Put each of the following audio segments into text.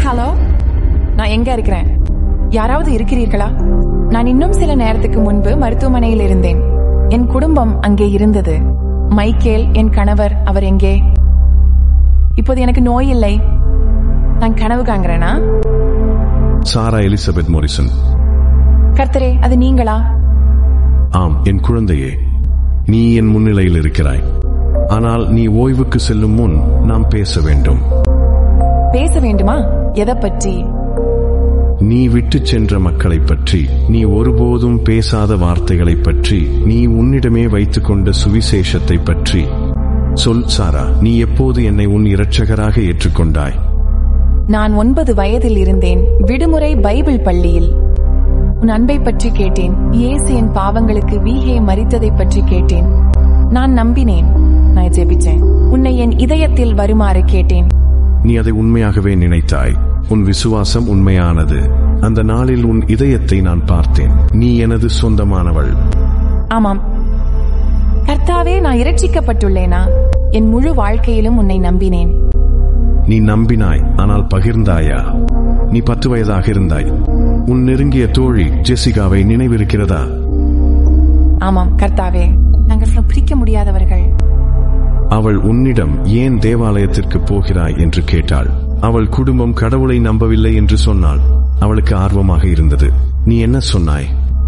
Hello, நான் எங்க இருக்கிறேன்? யாராவது இருக்கிறீர்களா? நான் இன்னும் சில நேரத்துக்கு முன்பு மருத்துவமனையில் இருந்தேன். என் குடும்பம் அங்கே இருந்தது. மைக்கேல் என் கணவர், அவர் எங்கே? இப்போது எனக்கு நோய் இல்லை. நான் கனவு காண்கிறேனா? சாரா எலிசபெத் மோரிசன். கர்த்தரே, அது நீங்களா? ஆம், என் குழந்தையே, நீ என் முன்னிலையில் இருக்கிறாய். ஆனால் நீ ஓய்வுக்கு செல்லும் முன் நாம் பேச வேண்டும். பேச வேண்டுமா? எதை பற்றி? நீ விட்டுச் சென்ற மக்களைப் பற்றி, நீ ஒருபோதும் பேசாத வார்த்தைகளைப் பற்றி, நீ உன்னிடமே வைத்துக் கொண்ட சுவிசேஷத்தை பற்றி. சொல் சாரா, நீ எப்போது என்னை உன் இரட்சகராக ஏற்றுக்கொண்டாய்? நான் 9 வயதில் இருந்தேன். விடுமுறை பைபிள் பள்ளியில். உன் அன்பை பற்றி கேட்டேன். இயேசு என் பாவங்களுக்கு வீகே மரித்ததை பற்றி கேட்டேன். நான் நம்பினேன். நான் ஜெபிச்சேன். உன்னை என் இதயத்தில் வருமாறு கேட்டேன். நீ அதை உண்மையாகவே நினைத்தாய். உன் விசுவாசம் உண்மையானது. அந்த நாளில் உன் இதயத்தை நான் பார்த்தேன். நீ எனது சொந்தமானவள். ஆமாம் கர்த்தாவே, நான் இரட்சிக்கப்பட்டுள்ளேனா? என் முழு வாழ்க்கையிலும் உன்னை நம்பினேன். நீ நம்பினாய், ஆனால் பகிர்ந்தாயா? நீ 10 வயதாக இருந்தாய். உன் நெருங்கிய தோழி ஜெசிகாவை நினைவிருக்கிறதா? ஆமாம் கர்த்தாவே, நாங்கள் பிரிக்க முடியாதவர்கள். அவள் உன்னிடம் ஏன் தேவாலயத்திற்கு போகிறாய் என்று கேட்டாள். அவள் குடும்பம் கடவுளை நம்பவில்லை என்று சொன்னாள். அவளுக்கு ஆர்வமாக இருந்தது. நீ என்ன சொன்னாய்?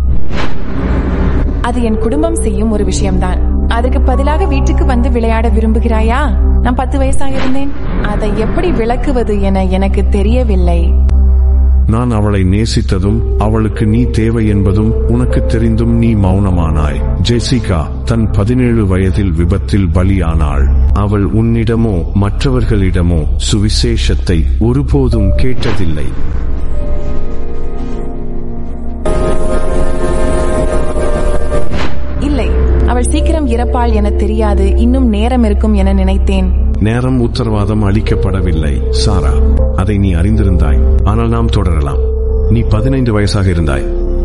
அது என் குடும்பம் செய்யும் ஒரு விஷயம்தான். அதுக்கு பதிலாக வீட்டுக்கு வந்து விளையாட விரும்புகிறாயா? நான் 10 வயசாக இருந்தேன். அதை எப்படி விளக்குவது என எனக்கு தெரியவில்லை. நான் அவளை நேசித்ததும் அவளுக்கு நீ தேவை என்பதும் உனக்கு தெரிந்தும் நீ மௌனமானாய். ஜெசிகா தன் 17 வயதில் விபத்தில் பலியானாள். அவள் உன்னிடமோ மற்றவர்களிடமோ சுவிசேஷத்தை ஒருபோதும் கேட்டதில்லை. இல்லை, அவள் சீக்கிரம் இறப்பாள் என தெரியாது. இன்னும் நேரம் இருக்கும் என நினைத்தேன். நேரம் உத்தரவாதம் அளிக்கப்படவில்லை சாரா, அதை நீ அறிந்திருந்தாய். ஆனால் நாம் தொடரலாம். நீ 15 வயசாக இருந்தாய்.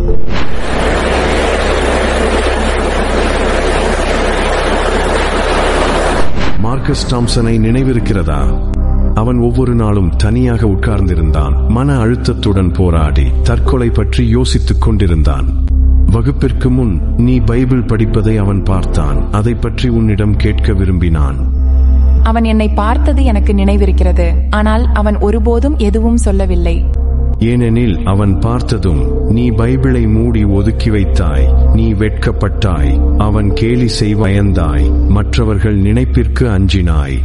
மார்கஸ் டாம்சனை நினைவிருக்கிறதா? அவன் ஒவ்வொரு நாளும் தனியாக உட்கார்ந்திருந்தான். மன அழுத்தத்துடன் போராடி தற்கொலை பற்றி யோசித்துக் கொண்டிருந்தான். வகுப்பிற்கு முன் நீ பைபிள் படிப்பதை அவன் பார்த்தான். அதை பற்றி உன்னிடம் கேட்க விரும்பினான். அவன் என்னை பார்த்தது எனக்கு நினைவிருக்கிறது. ஆனால் அவன் ஒருபோதும் எதுவும் சொல்லவில்லை. ஏனெனில் அவன் பார்த்ததும் நீ பைபிளை மூடி ஒதுக்கி வைத்தாய். நீ வெட்கப்பட்டாய். அவன் கேலி செய்ய பயந்தாய். மற்றவர்கள் நினைப்பிற்கு அஞ்சினாய்.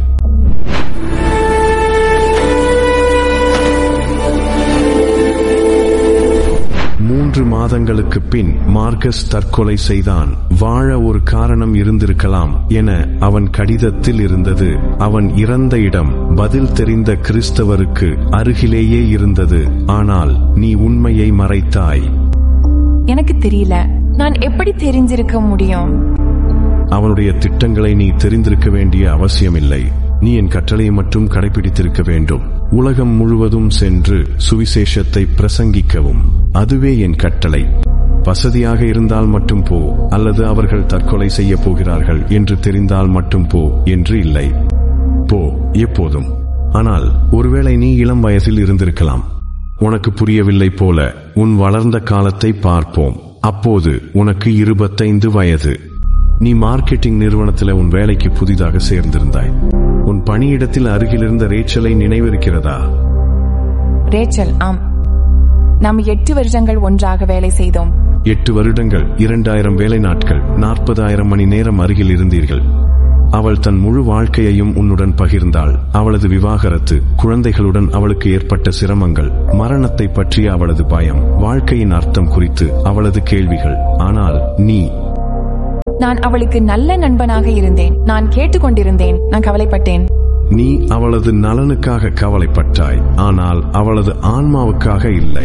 மூன்று மாதங்களுக்கு பின் மார்கஸ் தற்கொலை செய்தான். வாழ ஒரு காரணம் இருந்திருக்கலாம் என அவன் கடிதத்தில் இருந்தது. அவன் இறந்த இடம் பதில் தெரிந்த கிறிஸ்தவருக்கு அருகிலேயே இருந்தது. ஆனால் நீ உண்மையை மறைத்தாய். எனக்கு தெரியல. நான் எப்படி தெரிஞ்சிருக்க முடியும்? அவனுடைய திட்டங்களை நீ தெரிந்திருக்க வேண்டிய அவசியமில்லை. நீ என் கட்டளையை மட்டும் கடைபிடித்திருக்க வேண்டும். உலகம் முழுவதும் சென்று சுவிசேஷத்தை பிரசங்கிக்கவும். அதுவே என் கட்டளை. வசதியாக இருந்தால் மட்டும் போ, அல்லது அவர்கள் தற்கொலை செய்ய போகிறார்கள் என்று தெரிந்தால் மட்டும் போ என்று இல்லை. போ எப்போதும். ஆனால் ஒருவேளை நீ இளம் வயதில் இருந்திருக்கலாம். உனக்கு புரியவில்லை போல. உன் வளர்ந்த காலத்தை பார்ப்போம். அப்போது உனக்கு 25 வயது. நீ மார்க்கெட்டிங் நிறுவனத்தில் உன் வேலைக்கு புதிதாக சேர்ந்திருந்தாய். உன் பணியிடத்தில் அருகிலிருந்த ரேச்சலை நினைவிருக்கிறதா? ரேச்சல், ஆம். நாம் 8 வருடங்கள் ஒன்றாக வேலை செய்தோம். 8 வருடங்கள், 2000 வேலை நாட்கள், 40,000 மணி நேரம் அருகில் இருந்தீர்கள். அவள் தன் முழு வாழ்க்கையையும் உன்னுடன் பகிர்ந்தாள். அவளது விவாகரத்து, குழந்தைகளுடன் அவளுக்கு ஏற்பட்ட சிரமங்கள், மரணத்தை பற்றிய அவளது பயம், வாழ்க்கையின் அர்த்தம் குறித்து அவளது கேள்விகள். ஆனால் நான் அவளுக்கு நல்ல நண்பனாக இருந்தேன். நான் கேட்டுக்கொண்டிருந்தேன். நான் கவலைப்பட்டேன். நீ அவளது நலனுக்காக கவலைப்பட்டாய். ஆனால் அவளது ஆன்மாவுக்காக இல்லை.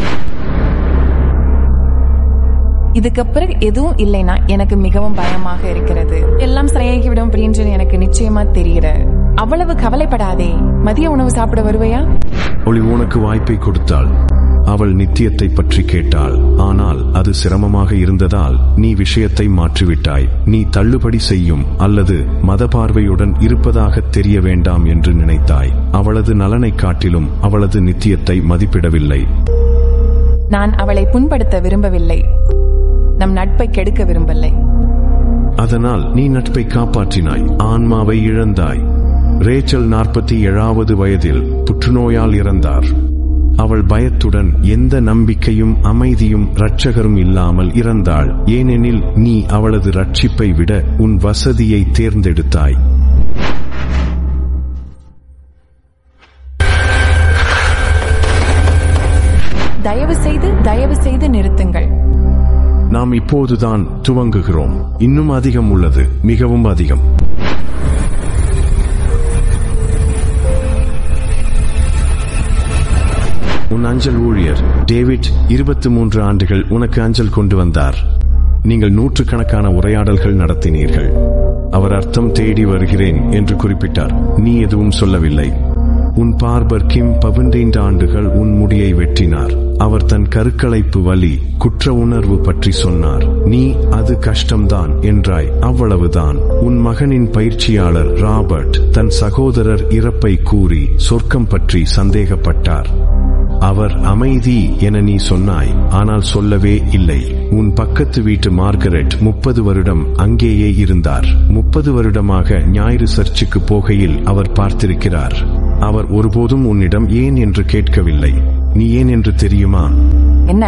இதுக்கு பிறகு எதுவும் இல்லைனா எனக்கு மிகவும் பயமாக இருக்கிறது. எல்லாம் சரியாகிவிடும் அப்படின்னு எனக்கு நிச்சயமா தெரியுது. அவ்வளவு கவலைப்படாதே. மதிய உணவு சாப்பிட வருவையா? ஒளி உனக்கு வாய்ப்பை கொடுத்தாள். அவள் நித்தியத்தை பற்றி கேட்டாள். ஆனால் அது சிரமமாக இருந்ததால் நீ விஷயத்தை மாற்றிவிட்டாய். நீ தள்ளுபடி செய்யும் அல்லது மத பார்வையுடன் இருப்பதாக தெரிய வேண்டாம் என்று நினைத்தாய். அவளது நலனை காட்டிலும் அவளது நித்தியத்தை மதிப்பிடவில்லை. நான் அவளை புண்படுத்த விரும்பவில்லை. நம் நட்பை கெடுக்க விரும்பவில்லை. அதனால் நீ நட்பை காப்பாற்றினாய், ஆன்மாவை இழந்தாய். ரேச்சல் 47வது வயதில் புற்றுநோயால் இறந்தார். அவள் பயத்துடன் எந்த நம்பிக்கையும் அமைதியும் இரட்சகரும் இல்லாமல் இறந்தாள். ஏனெனில் நீ அவளது ரட்சிப்பை விட உன் வசதியை தேர்ந்தெடுத்தாய். தயவு செய்து நிறுத்துங்கள். நாம் இப்போதுதான் துவங்குகிறோம். இன்னும் அதிகம் உள்ளது, மிகவும் அதிகம். உன் அஞ்சல் ஊழியர் டேவிட் 23 ஆண்டுகள் உனக்கு அஞ்சல் கொண்டு வந்தார். நீங்கள் நூற்றுக்கணக்கான உரையாடல்கள் நடத்தினீர்கள். அவர் அர்த்தம் தேடி வருகிறேன் என்று குறிப்பிட்டார். நீ எதுவும் சொல்லவில்லை. உன் பார்பர் கிம் 15 ஆண்டுகள் உன் முடியை வெட்டினார். அவர் தன் கருக்கலைப்பு வலி, குற்ற உணர்வு பற்றி சொன்னார். நீ அது கஷ்டம்தான் என்றாய். அவ்வளவுதான். உன் மகனின் பயிற்சியாளர் ராபர்ட் தன் சகோதரர் இறப்பை கூறி சொர்க்கம் பற்றி சந்தேகப்பட்டார். அவர் அமைதி என நீ சொன்னாய், ஆனால் சொல்லவே இல்லை. உன் பக்கத்து வீட்டு மார்கரெட் 30 வருடம் அங்கேயே இருந்தார். 30 வருடமாக ஞாயிறு சர்ச்சுக்கு போகையில் அவர் பார்த்திருக்கிறார். அவர் ஒருபோதும் உன்னிடம் ஏன் என்று கேட்கவில்லை. நீ ஏன் என்று தெரியுமா? என்ன?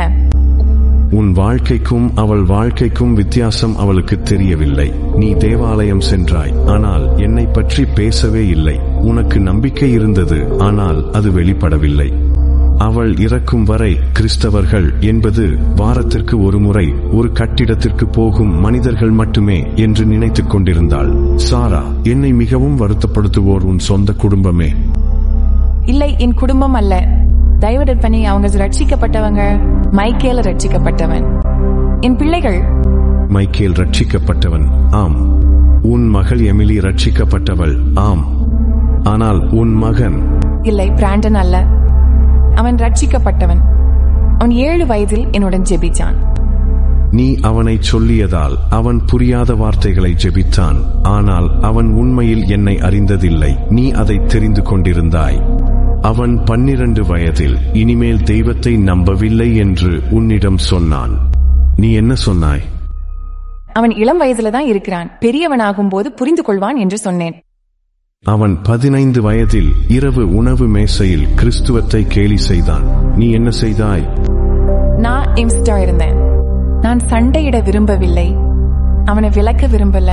உன் வாழ்க்கைக்கும் அவள் வாழ்க்கைக்கும் வித்தியாசம் அவளுக்கு தெரியவில்லை. நீ தேவாலயம் சென்றாய், ஆனால் என்னை பற்றி பேசவே இல்லை. உனக்கு நம்பிக்கை இருந்தது, ஆனால் அது வெளிப்படவில்லை. அவள் இறக்கும் வரை கிறிஸ்தவர்கள் என்பது வாரத்திற்கு ஒரு முறை ஒரு கட்டிடத்திற்கு போகும் மனிதர்கள் மட்டுமே என்று நினைத்துக் கொண்டிருந்தாள். சாரா, என்னை மிகவும் வருத்தப்படுத்துவோர் உன் சொந்த குடும்பமே. இல்லை, என் குடும்பம் அல்ல. தயவு பண்ணி, அவங்க ரட்சிக்கப்பட்டவங்க. மைக்கேல் ரட்சிக்கப்பட்டவன். என் பிள்ளைகள். மைக்கேல் ரட்சிக்கப்பட்டவன், ஆம். உன் மகள் எமிலி ரட்சிக்கப்பட்டவள், ஆம். ஆனால் உன் மகன்? இல்லை, பிராண்டன் அல்ல. அவன் ரட்சிக்கப்பட்டவன். அவன் 7 வயதில் என்னுடன் ஜெபிச்சான். நீ அவனை சொல்லியதால் அவன் புரியாத வார்த்தைகளை ஜெபித்தான். ஆனால் அவன் உண்மையில் என்னை அறிந்ததில்லை. நீ அதை தெரிந்து கொண்டிருந்தாய். அவன் 12 வயதில் இனிமேல் தெய்வத்தை நம்பவில்லை என்று உன்னிடம் சொன்னான். நீ என்ன சொன்னாய்? அவன் இளம் வயதுல தான் இருக்கிறான், பெரியவனாகும் போது புரிந்து கொள்வான் என்று சொன்னேன். அவன் 15 வயதில் இரவு உணவு மேசையில் கிறிஸ்துவத்தை கேலி செய்தான். நீ என்ன செய்தாய்? நான் இம்ஸ்டா இருந்தேன். நான் சண்டையிட விரும்பவில்லை. அவனை விலக்க விரும்பல.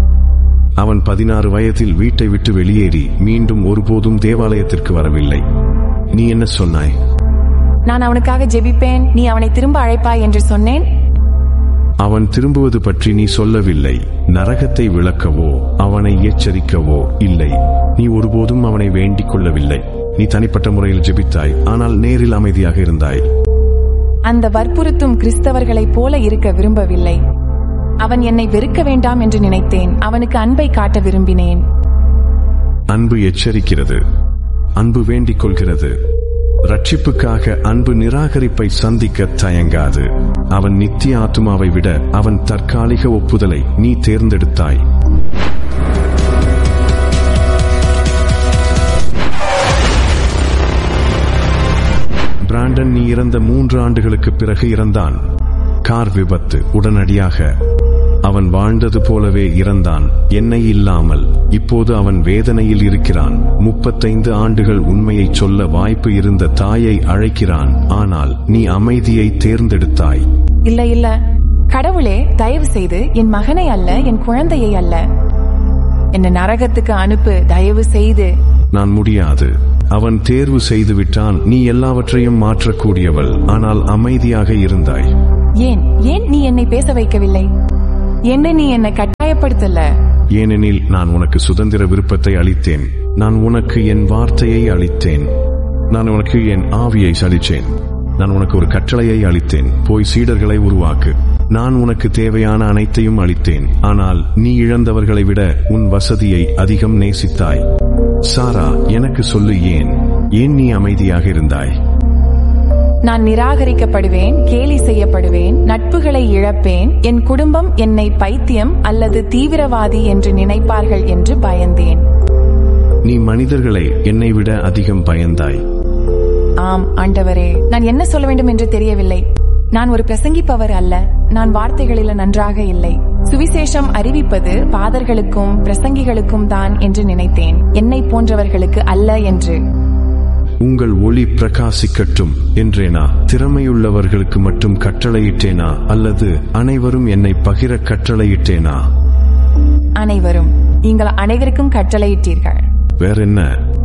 அவன் 16 வயதில் வீட்டை விட்டு வெளியேறி மீண்டும் ஒருபோதும் தேவாலயத்திற்கு வரவில்லை. நீ என்ன சொன்னாய்? நான் அவனுக்காக ஜெபிப்பேன், நீ அவனை திரும்ப அழைப்பாய் என்று சொன்னேன். அவன் திரும்புவது பற்றி நீ சொல்லவில்லை. நரகத்தை விளக்கவோ அவனை எச்சரிக்கவோ இல்லை. நீ ஒருபோதும் அவனை வேண்டிக் கொள்ளவில்லை. நீ தனிப்பட்ட முறையில் ஜெபித்தாய், ஆனால் நேரில் அமைதியாக இருந்தாய். அந்த வற்புறுத்தும் கிறிஸ்தவர்களைப் போல இருக்க விரும்பவில்லை. அவன் என்னை வெறுக்க வேண்டாம் என்று நினைத்தேன். அவனுக்கு அன்பை காட்ட விரும்பினேன். அன்பு எச்சரிக்கிறது, அன்பு வேண்டிக் கொள்கிறது. ரட்சிப்புக்காக அன்பு நிராகரிப்பை சந்திக்க தயங்காது. அவன் நித்திய ஆத்துமாவை விட அவன் தற்காலிக ஒப்புதலை நீ தேர்ந்தெடுத்தாய். பிராண்டன், நீ இறந்த 3 ஆண்டுகளுக்கு பிறகு இறந்தான். கார் விபத்து. உடனடியாக அவன் வாழ்ந்தது போலவே இறந்தான், என்னை இல்லாமல். இப்போது அவன் வேதனையில் இருக்கிறான். 35 ஆண்டுகள் உண்மையை சொல்ல வாய்ப்பு இருந்த தாயை அழைக்கிறான். ஆனால் நீ அமைதியை தேர்ந்தெடுத்தாய். இல்ல, கடவுளே, தயவு செய்து என் மகனை அல்ல, என் குழந்தையை அல்ல. என்னை நரகத்துக்கு அனுப்பு, தயவு செய்து. நான் முடியாது. அவன் தேர்வு செய்து விட்டான். நீ எல்லாவற்றையும் மாற்றக்கூடியவள், ஆனால் அமைதியாக இருந்தாய். ஏன் நீ என்னை பேச வைக்கவில்லை? என்ன நீ என்னை கட்டாயப்படுத்தல? ஏனெனில் நான் உனக்கு சுதந்திர விருப்பத்தை அளித்தேன். நான் உனக்கு என் வார்த்தையை அளித்தேன். நான் உனக்கு என் ஆவியை அளித்தேன். நான் உனக்கு ஒரு கட்டளையை அளித்தேன், போய் சீடர்களை உருவாக்கு. நான் உனக்கு தேவையான அனைத்தையும் அளித்தேன். ஆனால் நீ இழந்தவர்களை விட உன் வசதியை அதிகம் நேசித்தாய். சாரா, எனக்கு சொல்லு, ஏன் நீ அமைதியாக இருந்தாய்? நான் நிராகரிக்கப்படுவேன், கேலி செய்யப்படுவேன், நட்புகளை இழப்பேன், என் குடும்பம் என்னை பைத்தியம் அல்லது தீவிரவாதி என்று நினைப்பார்கள் என்று பயந்தேன். நீ மனிதர்களை என்னை விட அதிகம் பயந்தாய். ஆம் ஆண்டவரே, நான் என்ன சொல்ல வேண்டும் என்று தெரியவில்லை. நான் ஒரு பிரசங்கிப்பவர் அல்ல. நான் வார்த்தைகளில் நன்றாக இல்லை. சுவிசேஷம் அறிவிப்பது பாதர்களுக்கும் பிரசங்கிகளுக்கும் தான் என்று நினைத்தேன், என்னை போன்றவர்களுக்கு அல்ல என்று. உங்கள் ஒளி பிரகாசிக்கட்டும் என்றேனா? திறமையுள்ளவர்களுக்கு மட்டும் கட்டளையிட்டேனா அல்லது அனைவரும் என்னை பகிர கட்டளையிட்டேனா? அனைவரும். நீங்கள் அனைவருக்கும் கட்டளையிட்டீர்கள். வேற என்ன?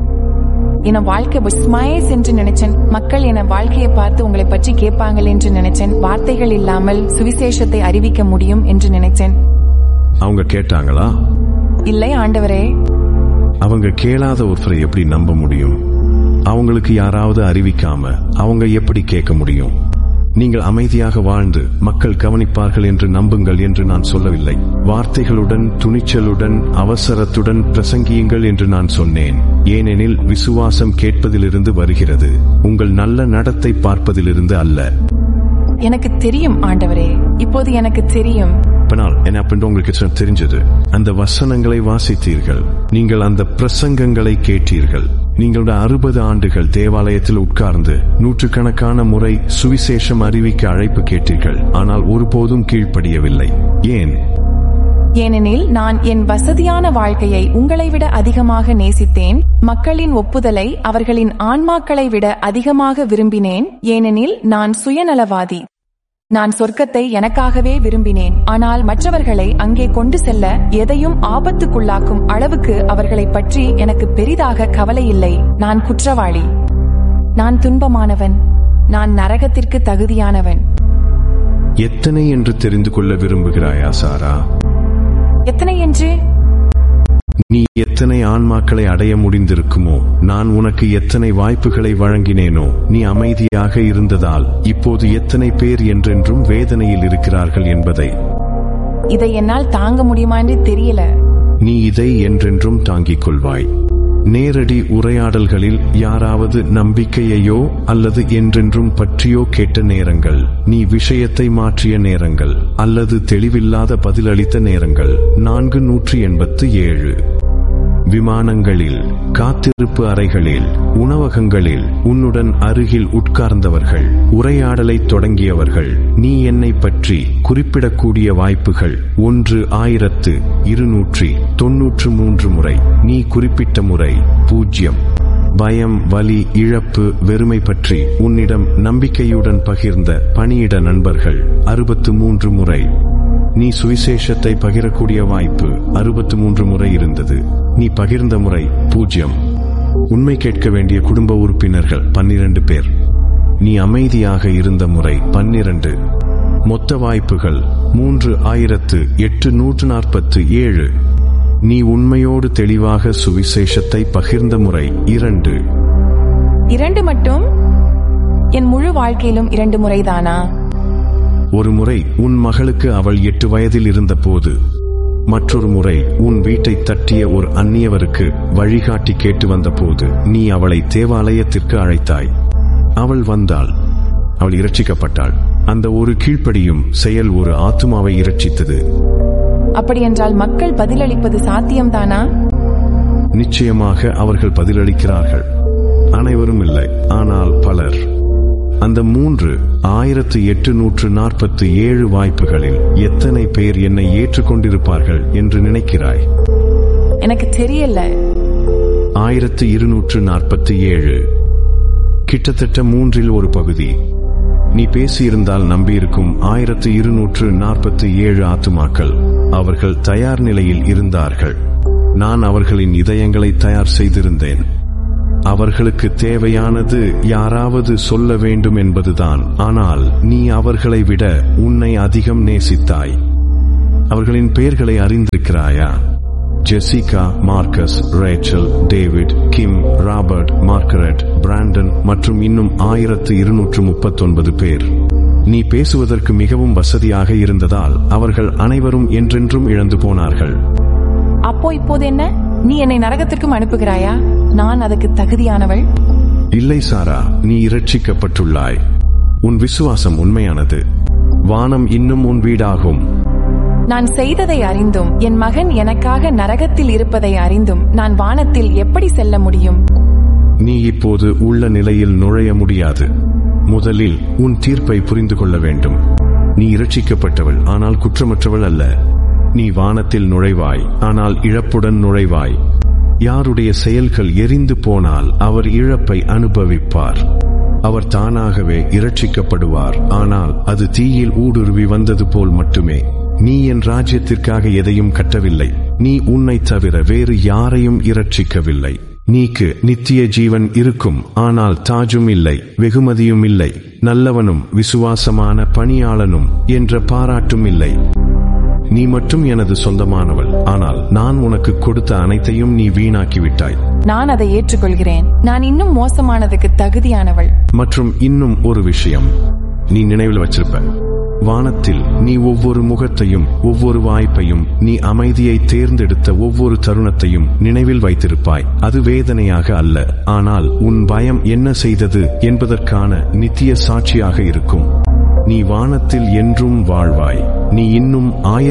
என வாழ்க்கை ஸ்மைஸ் என்று நினைச்சேன். மக்கள் என வாழ்க்கையை பார்த்து உங்களை பற்றி கேட்பாங்கள் என்று நினைச்சேன். வார்த்தைகள் இல்லாமல் சுவிசேஷத்தை அறிவிக்க முடியும் என்று நினைச்சேன். அவங்க கேட்டாங்களா? இல்லை ஆண்டவரே. அவங்க கேளாத ஒருத்தரை எப்படி நம்ப முடியும்? அவங்களுக்கு யாராவது அறிவிக்காம அவங்க எப்படி கேட்க முடியும்? நீங்கள் அமைதியாக வாழ்ந்து மக்கள் கவனிப்பார்கள் என்று நம்புங்கள் என்று நான் சொல்லவில்லை. வார்த்தைகளுடன், துணிச்சலுடன், அவசரத்துடன் பிரசங்கியுங்கள் என்று நான் சொன்னேன். ஏனெனில் விசுவாசம் கேட்பதிலிருந்து வருகிறது, உங்கள் நல்ல நடத்தை பார்ப்பதிலிருந்து அல்ல. எனக்கு தெரியும் ஆண்டவரே, இப்போது எனக்கு தெரியும். என்ன உங்களுக்கு தெரிஞ்சது? அந்த வசனங்களை வாசித்தீர்கள், நீங்கள் அந்த பிரசங்கங்களை கேட்டீர்கள். நீங்களோட 60 ஆண்டுகள் தேவாலயத்தில் உட்கார்ந்து நூற்றுக்கணக்கான முறை சுவிசேஷம் அறிவிக்க அழைப்பு கேட்டீர்கள், ஆனால் ஒருபோதும் கீழ்ப்படியவில்லை. ஏன்? ஏனெனில் நான் என் வசதியான வாழ்க்கையை உங்களை விட அதிகமாக நேசித்தேன். மக்களின் ஒப்புதலை அவர்களின் ஆன்மாக்களை விட அதிகமாக விரும்பினேன். ஏனெனில் நான் சுயநலவாதி. நான் சொர்க்கத்தை எனக்காகவே விரும்பினேன். ஆனால் மற்றவர்களை அங்கே கொண்டு செல்ல எதையும் ஆபத்துக்குள்ளாக்கும் அளவுக்கு அவர்களை பற்றி எனக்கு பெரிதாக கவலை இல்லை. நான் குற்றவாளி. நான் துன்பமானவன். நான் நரகத்திற்கு தகுதியானவன். எத்தனை என்று தெரிந்து கொள்ள விரும்புகிறாயா சாரா? எத்தனை என்று? நீ எத்தனை ஆன்மாக்களை அடைய முடிந்திருக்குமோ, நான் உனக்கு எத்தனை வாய்ப்புகளை வழங்கினேனோ, நீ அமைதியாக இருந்ததால் இப்போது எத்தனை பேர் என்றென்றும் வேதனையில் இருக்கிறார்கள் என்பதை. இதை என்னால் தாங்க முடியுமா என்று தெரியல. நீ இதை என்றென்றும் தாங்கிக் கொள்வாய். நேரடி உரையாடல்களில் யாராவது நம்பிக்கையையோ அல்லது என்றென்றும் பற்றியோ கேட்ட நேரங்கள், நீ விஷயத்தை மாற்றிய நேரங்கள் அல்லது தெளிவில்லாத பதிலளித்த நேரங்கள் 487. விமானங்களில், காத்திருப்பு அறைகளில், உணவகங்களில் உன்னுடன் அருகில் உட்கார்ந்தவர்கள், உரையாடலை தொடங்கியவர்கள், நீ என்னை பற்றி குறிப்பிடக்கூடிய வாய்ப்புகள் 1293 முறை. நீ குறிப்பிட்ட முறை 0. பயம், வலி, இழப்பு, வெறுமை பற்றி உன்னிடம் நம்பிக்கையுடன் பகிர்ந்த பணியிட நண்பர்கள் 63 முறை. நீ சுவிசேஷத்தை பகிரக்கூடிய வாய்ப்பு 63 முறை இருந்தது. நீ பகிர்ந்த முறை 0. உண்மை கேட்க வேண்டிய குடும்ப உறுப்பினர்கள் 12 பேர். நீ அமைதியாக இருந்த முறை 12. மொத்த வாய்ப்புகள் 3847. நீ உண்மையோடு தெளிவாக சுவிசேஷத்தை பகிர்ந்த முறை 2. 2 மட்டும்? என் முழு வாழ்க்கையிலும் 2 முறைதானா? ஒரு முறை உன் மகளுக்கு அவள் 8 வயதில் இருந்த போது, மற்றொரு முறை உன் வீட்டை தட்டிய ஒரு அந்நியவருக்கு வழிகாட்டி கேட்டு வந்த போது நீ அவளை தேவாலயத்திற்கு அழைத்தாய். அவள் வந்தாள், அவள் இரட்சிக்கப்பட்டாள். அந்த ஒரு கீழ்ப்படியும் செயல் ஒரு ஆத்துமாவை இரட்சித்தது. அப்படியென்றால் மக்கள் பதிலளிப்பது சாத்தியம்தானா? நிச்சயமாக அவர்கள் பதிலளிக்கிறார்கள். அனைவரும் இல்லை, ஆனால் பலர். அந்த 3847 வாய்ப்புகளில் எத்தனை பேர் என்னை ஏற்றுக்கொண்டிருப்பார்கள் என்று நினைக்கிறாய்? எனக்கு தெரியல. 1247. கிட்டத்தட்ட 3இல் ஒரு பகுதி. நீ பேசியிருந்தால் நம்பியிருக்கும் 1247 ஆத்துமாக்கள். அவர்கள் தயார் நிலையில் இருந்தார்கள். நான் அவர்களின் இதயங்களை தயார் செய்திருந்தேன். அவர்களுக்கு தேவையானது யாராவது சொல்ல வேண்டும் என்பதுதான். ஆனால் நீ அவர்களை விட உன்னை அதிகம் நேசித்தாய். அவர்களின் பெயர்களை அறிந்திருக்கிறாயா? ஜெசிகா, மார்க்கஸ், ரேச்சல், டேவிட், கிம், ராபர்ட், மார்கரெட், பிராண்டன் மற்றும் இன்னும் 1239 பேர். நீ பேசுவதற்கு மிகவும் வசதியாக இருந்ததால் அவர்கள் அனைவரும் என்றென்றும் இழந்து போனார்கள். அப்போ இப்போது என்ன? நீ என்னை நரகத்திற்கும் அனுப்புகிறாயா? நான் அதுக்கு தகுதியானவள்? இல்லை சாரா, நீ இரட்சிக்கப்பட்டுள்ளாய். உன் விசுவாசம் உண்மையானது. வானம் இன்னும் உன் வீடாகும். நான் செய்ததை அறிந்தும் என் மகன் எனக்காக நரகத்தில் இருப்பதை அறிந்தும் நான் வானத்தில் எப்படி செல்ல முடியும்? நீ இப்போது உள்ள நிலையில் நுழைய முடியாது. முதலில் உன் தீர்ப்பை புரிந்து கொள்ள வேண்டும். நீ இரட்சிக்கப்பட்டவள், ஆனால் குற்றமற்றவள் அல்ல. நீ வானத்தில் நுழைவாய், ஆனால் இழப்புடன் நுழைவாய். யாருடைய செயல்கள் எரிந்து போனால் அவர் இழப்பை அனுபவிப்பார். அவர் தானாகவே இரட்சிக்கப்படுவார், ஆனால் அது தீயில் ஊடுருவி வந்தது போல் மட்டுமே. நீ என் ராஜ்யத்திற்காக எதையும் கட்டவில்லை. நீ உன்னை தவிர வேறு யாரையும் இரட்சிக்கவில்லை. நீக்கு நித்திய ஜீவன் இருக்கும், ஆனால் தாஜும் இல்லை, வெகுமதியும் இல்லை, நல்லவனும் விசுவாசமான பணியாளனும் என்ற பாராட்டும் இல்லை. நீ மட்டும் எனது சொந்தமானவள், ஆனால் நான் உனக்கு கொடுத்த அனைத்தையும் நீ வீணாக்கிவிட்டாய். நான் அதை ஏற்றுக்கொள்கிறேன். நான் இன்னும் மோசமானதுக்கு தகுதியானவள். மற்றும் இன்னும் ஒரு விஷயம் நீ நினைவில் வச்சிருப்ப. வானத்தில் நீ ஒவ்வொரு முகத்தையும், ஒவ்வொரு வாய்ப்பையும், நீ அமைதியை தேர்ந்தெடுத்த ஒவ்வொரு தருணத்தையும் நினைவில் வைத்திருப்பாய். அது வேதனையாக அல்ல, ஆனால் உன் பயம் என்ன செய்தது என்பதற்கான நித்திய சாட்சியாக இருக்கும். நீ வானத்தில் என்றும் வாழ்வாய். நீ இன்னும்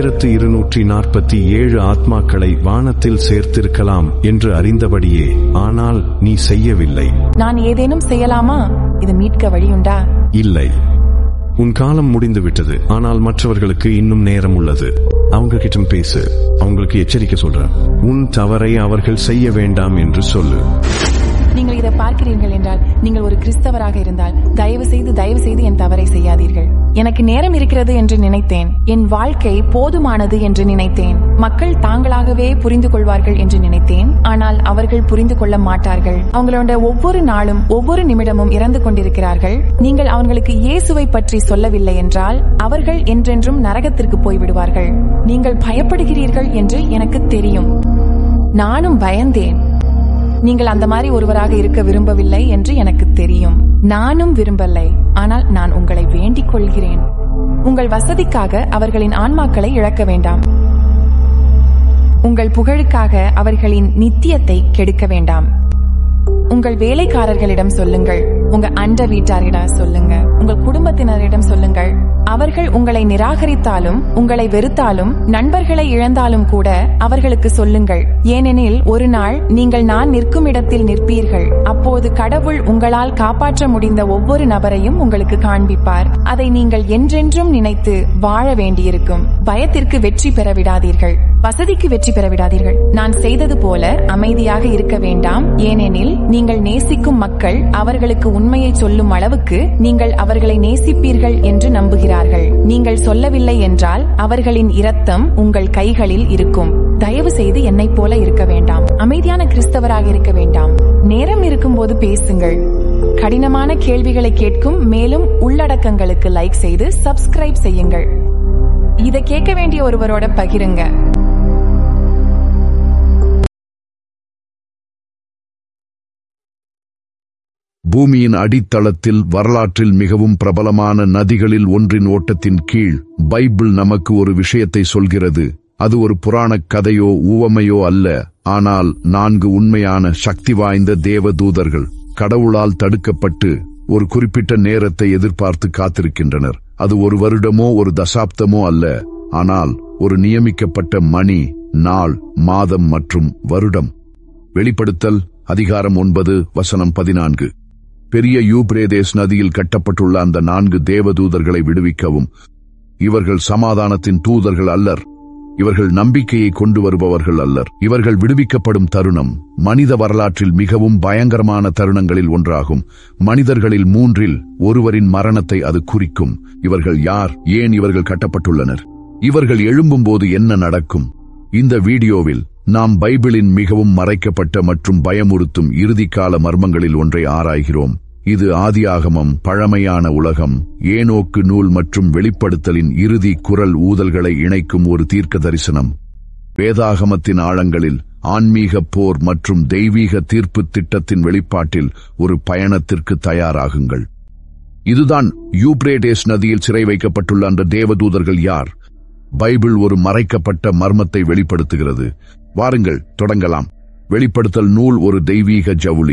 1247 ஆத்மாக்களை வானத்தில் சேர்த்திருக்கலாம் என்று அறிந்தபடியே, ஆனால் நீ செய்யவில்லை. நான் ஏதேனும் செய்யலாமா? இது மீட்க வழியுண்டா? இல்லை. உன் காலம் முடிந்து விட்டது, ஆனால் மற்றவர்களுக்கு இன்னும் நேரம் உள்ளது. அவங்க கிட்ட பேசு. அவங்களுக்கு எச்சரிக்கை சொல்றேன். உன் தவறை அவர்கள் செய்ய வேண்டாம் என்று சொல்லு. நீங்கள் இதை பார்க்கிறீர்கள் என்றால் நீங்கள் ஒரு கிறிஸ்தவராக இருந்தால் தயவு செய்து என் தவறை செய்யாதீர்கள். எனக்கு நேரம் இருக்கிறது என்று நினைத்தேன். என் வாழ்க்கை போதுமானது என்று நினைத்தேன். மக்கள் தாங்களாகவே புரிந்து கொள்வார்கள் என்று நினைத்தேன். ஆனால் அவர்கள் புரிந்து கொள்ள மாட்டார்கள். அவங்களோட ஒவ்வொரு நாளும் ஒவ்வொரு நிமிடமும் இறந்து கொண்டிருக்கிறார்கள். நீங்கள் அவர்களுக்கு இயேசுவை பற்றி சொல்லவில்லை என்றால் அவர்கள் என்றென்றும் நரகத்திற்கு போய்விடுவார்கள். நீங்கள் பயப்படுகிறீர்கள் என்று எனக்கு தெரியும். நானும் பயந்தேன். நீங்கள் அந்த மாதிரி ஒருவராக இருக்க விரும்பவில்லை என்று எனக்கு தெரியும். நானும் விரும்பலை. ஆனால் நான் உங்களை வேண்டிக் கொள்கிறேன். உங்கள் வசதிக்காக அவர்களின் ஆன்மாக்களை இழக்க வேண்டாம். உங்கள் புகழுக்காக அவர்களின் நித்தியத்தை கெடுக்க வேண்டாம். உங்கள் வேலைக்காரர்களிடம் சொல்லுங்கள். உங்க அண்ட வீட்டாரிடம் சொல்லுங்க. உங்கள் குடும்பத்தினரிடம் சொல்லுங்கள். அவர்கள் உங்களை நிராகரித்தாலும், உங்களை வெறுத்தாலும், நண்பர்களை இழந்தாலும் கூட அவர்களுக்கு சொல்லுங்கள். ஏனெனில் ஒரு நாள் நீங்கள் நான் நிற்கும் இடத்தில் நிற்பீர்கள். அப்போது கடவுள் உங்களால் காப்பாற்ற முடிந்த ஒவ்வொரு நபரையும் உங்களுக்கு காண்பிப்பார். அதை நீங்கள் என்றென்றும் நினைத்து வாழ வேண்டியிருக்கும். பயத்திற்கு வெற்றி பெற விடாதீர்கள். வசதிக்கு வெற்றி பெற விடாதீர்கள். நான் செய்தது போல அமைதியாக இருக்க வேண்டாம். ஏனெனில் நீங்கள் நேசிக்கும் மக்கள் அவர்களுக்கு உண்மையை சொல்லும் அளவுக்கு நீங்கள் அவர்களை நேசிப்பீர்கள் என்று நம்புகிறார்கள். நீங்கள் சொல்லவில்லை என்றால் அவர்களின் இரத்தம் உங்கள் கைகளில் இருக்கும். தயவு செய்து என்னை போல இருக்க வேண்டாம். அமைதியான கிறிஸ்தவராக இருக்க வேண்டாம். நேரம் இருக்கும்போது பேசுங்கள். கடினமான கேள்விகளை கேட்கும் மேலும் உள்ளடக்கங்களுக்கு லைக் செய்து சப்ஸ்கிரைப் செய்யுங்கள். இதை கேட்க வேண்டிய ஒருவரோட பகிருங்க. பூமியின் அடித்தளத்தில் வரலாற்றில் மிகவும் பிரபலமான நதிகளில் ஒன்றின் ஓட்டத்தின் கீழ் பைபிள் நமக்கு ஒரு விஷயத்தை சொல்கிறது. அது ஒரு புராணக் கதையோ உவமையோ அல்ல, ஆனால் 4 உண்மையான சக்தி வாய்ந்த தேவதூதர்கள் கடவுளால் தடுக்கப்பட்டு ஒரு குறிப்பிட்ட நேரத்தை எதிர்பார்த்து காத்திருக்கின்றனர். அது ஒரு வருடமோ ஒரு தசாப்தமோ அல்ல, ஆனால் ஒரு நியமிக்கப்பட்ட மணி, நாள், மாதம் மற்றும் வருடம். வெளிப்படுத்தல் அதிகாரம் 9:14. பெரிய யூப்ரேதேஸ் நதியில் கட்டப்பட்டுள்ள அந்த 4 தேவதூதர்களை விடுவிக்கவும். இவர்கள் சமாதானத்தின் தூதர்கள் அல்லர். இவர்கள் நம்பிக்கையை கொண்டு வருபவர்கள் அல்லர். இவர்கள் விடுவிக்கப்படும் தருணம் மனித வரலாற்றில் மிகவும் பயங்கரமான தருணங்களில் ஒன்றாகும். மனிதர்களில் 3இல் ஒருவரின் மரணத்தை அது குறிக்கும். இவர்கள் யார்? ஏன் இவர்கள் கட்டப்பட்டுள்ளனர்? இவர்கள் எழும்பும்போது என்ன நடக்கும்? இந்த வீடியோவில் நாம் பைபிளின் மிகவும் மறைக்கப்பட்ட மற்றும் பயமுறுத்தும் இறுதிக்கால மர்மங்களில் ஒன்றை ஆராய்கிறோம். இது ஆதியாகமம், பழமையான உலகம், ஏனோக்கு நூல் மற்றும் வெளிப்படுத்தலின் இறுதி குரல் ஊதல்களை இணைக்கும் ஒரு தீர்க்க தரிசனம். வேதாகமத்தின் ஆழங்களில் ஆன்மீக போர் மற்றும் தெய்வீக தீர்ப்பு திட்டத்தின் வெளிப்பாட்டில் ஒரு பயணத்திற்கு தயாராகுங்கள். இதுதான் யூப்ரேடேஸ் நதியில் சிறை வைக்கப்பட்டுள்ள அந்த தேவதூதர்கள் யார்? பைபிள் ஒரு மறைக்கப்பட்ட மர்மத்தை வெளிப்படுத்துகிறது. வாருங்கள் தொடங்கலாம். வெளிப்படுத்தல் நூல் ஒரு தெய்வீக ஜவுளி.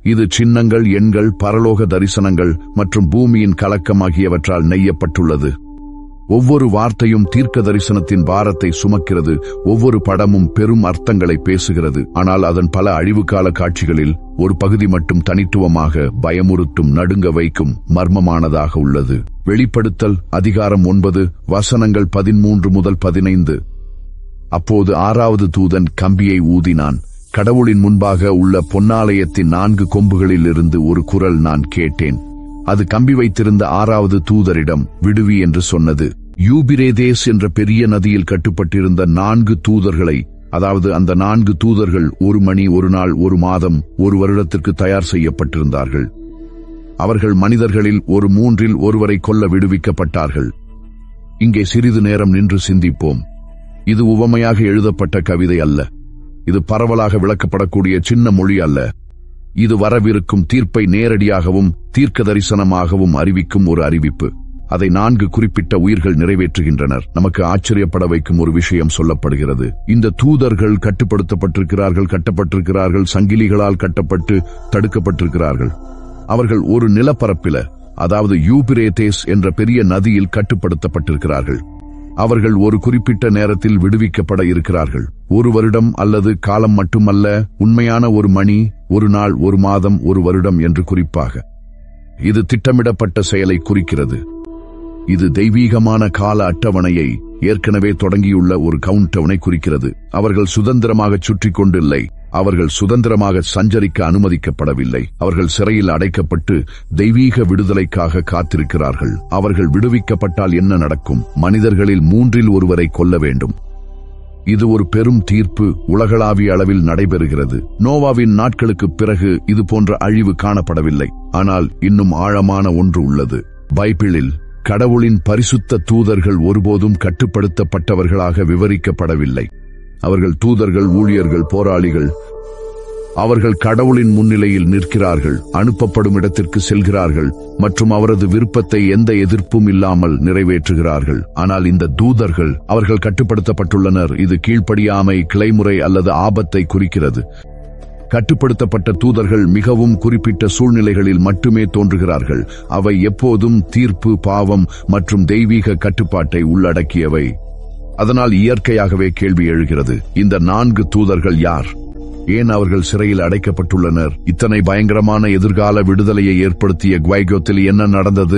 இது சின்னங்கள், எண்கள், பரலோக தரிசனங்கள் மற்றும் பூமியின் கலக்கம் ஆகியவற்றால் நெய்யப்பட்டுள்ளது. ஒவ்வொரு வார்த்தையும் தீர்க்க தரிசனத்தின் பாரத்தை சுமக்கிறது. ஒவ்வொரு படமும் பெரும் அர்த்தங்களை பேசுகிறது. ஆனால் அதன் பல அழிவுகால காட்சிகளில் ஒரு பகுதி மட்டும் தனித்துவமாக பயமுறுத்தும், நடுங்க வைக்கும், மர்மமானதாக உள்ளது. வெளிப்படுத்தல் அதிகாரம் 9 வசனங்கள் 13 முதல் 15. அப்போது 6வது தூதன் கம்பியை ஊதினான். கடவுளின் முன்பாக உள்ள பொன்னாலயத்தின் 4 கொம்புகளில் இருந்து ஒரு குரல் நான் கேட்டேன். அது கம்பி வைத்திருந்த 6வது தூதரிடம் விடுவி என்று சொன்னது. யூபிரேதேஸ் என்ற பெரிய நதியில் கட்டுப்பட்டிருந்த 4 தூதர்களை, அதாவது அந்த 4 தூதர்கள் 1 மணி, 1 நாள், 1 மாதம், 1 வருடத்திற்கு தயார் செய்யப்பட்டிருந்தார்கள். அவர்கள் மனிதர்களில் 1/3 ஒருவரை கொல்ல விடுவிக்கப்பட்டார்கள். இங்கே சிறிது நேரம் நின்று சிந்திப்போம். இது உவமையாக எழுதப்பட்ட கவிதை அல்ல. இது பரவலாக விளக்கப்படக்கூடிய சின்ன மொழி அல்ல. இது வரவிருக்கும் தீர்ப்பை நேரடியாகவும் தீர்க்க தரிசனமாகவும் அறிவிக்கும் ஒரு அறிவிப்பு. அதை 4 குறிப்பிட்ட உயிர்கள் நிறைவேற்றுகின்றனர். நமக்கு ஆச்சரியப்பட வைக்கும் ஒரு விஷயம் சொல்லப்படுகிறது. இந்த தூதர்கள் கட்டப்பட்டிருக்கிறார்கள், சங்கிலிகளால் கட்டப்பட்டு தடுக்கப்பட்டிருக்கிறார்கள். அவர்கள் ஒரு நிலப்பரப்பில, அதாவது யூபிரேதேஸ் என்ற பெரிய நதியில் கட்டுப்படுத்தப்பட்டிருக்கிறார்கள். அவர்கள் ஒரு குறிப்பிட்ட நேரத்தில் விடுவிக்கப்பட இருக்கிறார்கள். 1 வருடம் அல்லது காலம் மட்டுமல்ல, உண்மையான 1 மணி, 1 நாள், 1 மாதம், 1 வருடம் என்று குறிப்பாக. இது திட்டமிடப்பட்ட செயலை குறிக்கிறது. இது தெய்வீகமான கால அட்டவணையை, ஏற்கனவே தொடங்கியுள்ள ஒரு கவுண்டவுனை குறிக்கிறது. அவர்கள் சுதந்திரமாக சுற்றி கொண்டில்லை. அவர்கள் சுதந்திரமாக சஞ்சரிக்க அனுமதிக்கப்படவில்லை. அவர்கள் சிறையில் அடைக்கப்பட்டு தெய்வீக விடுதலைக்காக காத்திருக்கிறார்கள். அவர்கள் விடுவிக்கப்பட்டால் என்ன நடக்கும்? மனிதர்களில் 3 ஒருவரை கொல்ல வேண்டும். இது ஒரு பெரும் தீர்ப்பு உலகளாவிய அளவில் நடைபெறுகிறது. நோவாவின் நாட்களுக்கு பிறகு இது போன்ற அழிவு காணப்படவில்லை. ஆனால் இன்னும் ஆழமான ஒன்று உள்ளது. பைபிளில் கடவுளின் பரிசுத்த தூதர்கள் ஒருபோதும் கட்டுப்படுத்தப்பட்டவர்களாக விவரிக்கப்படவில்லை. அவர்கள் தூதர்கள், ஊழியர்கள், போராளிகள். அவர்கள் கடவுளின் முன்னிலையில் நிற்கிறார்கள், அனுப்பப்படும் இடத்திற்கு செல்கிறார்கள் மற்றும் அவரது விருப்பத்தை எந்த எதிர்ப்பும் இல்லாமல் நிறைவேற்றுகிறார்கள். ஆனால் இந்த தூதர்கள், அவர்கள் கட்டுப்படுத்தப்பட்டுள்ளனர். இது கீழ்ப்படியாமை, கிளைமுறை அல்லது ஆபத்தை குறிக்கிறது. கட்டுப்படுத்தப்பட்ட தூதர்கள் மிகவும் குறிப்பிட்ட சூழ்நிலைகளில் மட்டுமே தோன்றுகிறார்கள். அவை எப்போதும் தீர்ப்பு, பாவம் மற்றும் தெய்வீக கட்டுப்பாட்டை உள்ளடக்கியவை. அதனால் இயற்கையாகவே கேள்வி எழுகிறது, இந்த 4 தூதர்கள் யார்? ஏன் அவர்கள் சிறையில் அடைக்கப்பட்டுள்ளனர்? இத்தனை பயங்கரமான எதிர்கால விடுதலையை ஏற்படுத்திய குவைகோத்தில் என்ன நடந்தது?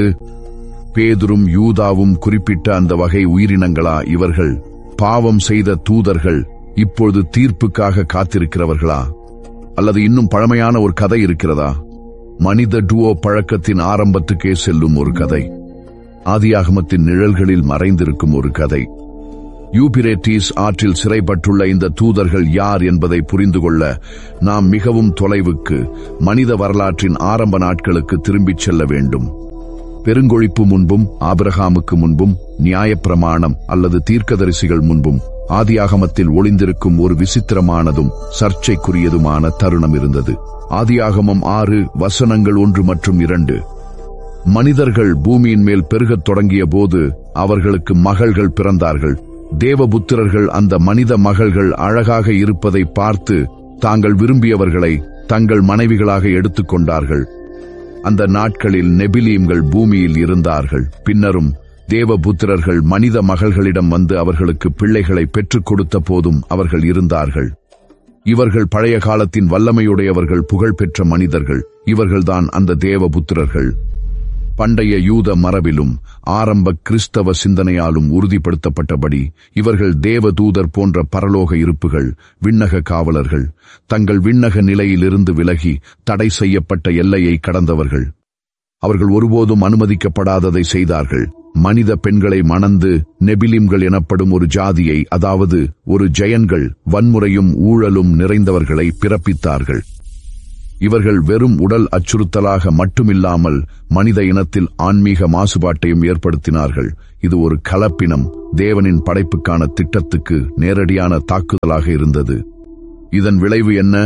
பேதுரும் யூதாவும் குறிப்பிட்ட அந்த வகை உயிரினங்களா இவர்கள்? பாவம் செய்த தூதர்கள் இப்பொழுது தீர்ப்புக்காக காத்திருக்கிறவர்களா? அல்லது இன்னும் பழமையான ஒரு கதை இருக்கிறதா? மனித டுவோ பழக்கத்தின் ஆரம்பத்துக்கே செல்லும் ஒரு கதை. ஆதியாகமத்தின் நிழல்களில் மறைந்திருக்கும் ஒரு கதை. யூபிரேட்டீஸ் ஆற்றில் சிறைப்பட்டுள்ள இந்த தூதர்கள் யார் என்பதை புரிந்து கொள்ள நாம் மிகவும் தொலைவுக்கு, மனித வரலாற்றின் ஆரம்ப நாட்களுக்கு திரும்பிச் செல்ல வேண்டும். பெருங்கொழிப்பு முன்பும், ஆபிரகாமுக்கு முன்பும், நியாயப்பிரமாணம் அல்லது தீர்க்கதரிசிகள் முன்பும் ஆதியாகமத்தில் ஒளிந்திருக்கும் ஒரு விசித்திரமானதும் சர்ச்சைக்குரியதுமான தருணம் இருந்தது. ஆதியாகமம் 6 வசனங்கள் 1 மற்றும் 2. மனிதர்கள் பூமியின் மேல் பெருகத் தொடங்கிய போது அவர்களுக்கு மகள்கள் பிறந்தார்கள். தேவபுத்திரர்கள் அந்த மனித மகள்கள் அழகாக இருப்பதை பார்த்து தாங்கள் விரும்பியவர்களை தங்கள் மனைவிகளாக எடுத்துக்கொண்டார்கள். அந்த நாட்களில் நெபிலீம்கள் பூமியில் இருந்தார்கள். பின்னரும் தேவபுத்திரர்கள் மனித மகள்களிடம் வந்து அவர்களுக்கு பிள்ளைகளை பெற்றுக் கொடுத்த போதும் அவர்கள் இருந்தார்கள். இவர்கள் பழைய காலத்தின் வல்லமையுடையவர்கள், புகழ்பெற்ற மனிதர்கள். இவர்கள்தான் அந்த தேவபுத்திரர்கள். பண்டைய யூத மரபிலும் ஆரம்ப கிறிஸ்தவ சிந்தனையாலும் உறுதிப்படுத்தப்பட்டபடி இவர்கள் தேவதூதர் போன்ற பரலோக இருப்புகள், விண்ணக காவலர்கள். தங்கள் விண்ணக நிலையிலிருந்து விலகி தடை செய்யப்பட்ட எல்லையை கடந்தவர்கள். அவர்கள் ஒருபோதும் அனுமதிக்கப்படாததை செய்தார்கள். மனித பெண்களை மணந்து நெபிலிம்கள் எனப்படும் ஒரு ஜாதியை, அதாவது ஒரு ஜெயன்கள், வன்முறையும் ஊழலும் நிறைந்தவர்களை பிறப்பித்தார்கள். இவர்கள் வெறும் உடல் அச்சுறுத்தலாக மட்டுமில்லாமல் மனித இனத்தில் ஆன்மீக மாசுபாட்டையும் ஏற்படுத்தினார்கள். இது ஒரு கலப்பினம் தேவனின் படைப்புக்கான திட்டத்துக்கு நேரடியான தாக்குதலாக இருந்தது. இதன் விளைவு என்ன?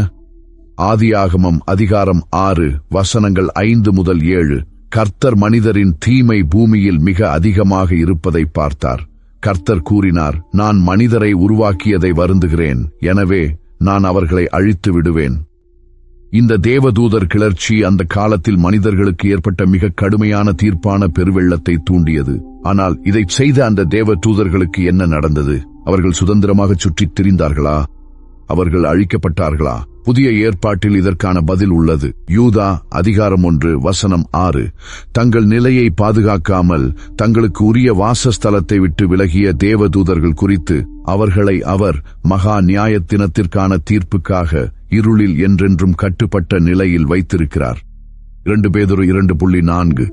ஆதியாகமம் அதிகாரம் 6 வசனங்கள் 5 முதல் 7. கர்த்தர் மனிதரின் தீமை பூமியில் மிக அதிகமாக இருப்பதை பார்த்தார். கர்த்தர் கூறினார், நான் மனிதரை உருவாக்கியதை வருந்துகிறேன், எனவே நான் அவர்களை அழித்து விடுவேன். இந்த தேவதூதர் கிளர்ச்சி அந்த காலத்தில் மனிதர்களுக்கு ஏற்பட்ட மிக கடுமையான தீர்ப்பான பெருவெள்ளத்தை தூண்டியது. ஆனால் இதை செய்த அந்த தேவதூதர்களுக்கு என்ன நடந்தது? அவர்கள் சுதந்திரமாக சுற்றித் திரிந்தார்களா? அவர்கள் அழிக்கப்பட்டார்களா? புதிய ஏற்பாட்டில் இதற்கான பதில் உள்ளது. யூதா அதிகாரம் 1 வசனம் 6. தங்கள் நிலையை பாதுகாக்காமல் தங்களுக்கு உரிய வாசஸ்தலத்தை விட்டு விலகிய தேவதூதர்கள் குறித்து அவர்களை அவர் மகா நியாயத்தினத்திற்கான தீர்ப்புக்காக இருளில் என்றென்றும் கட்டுப்பட்ட நிலையில் வைத்திருக்கிறார். 2 பேதுரு 2:4.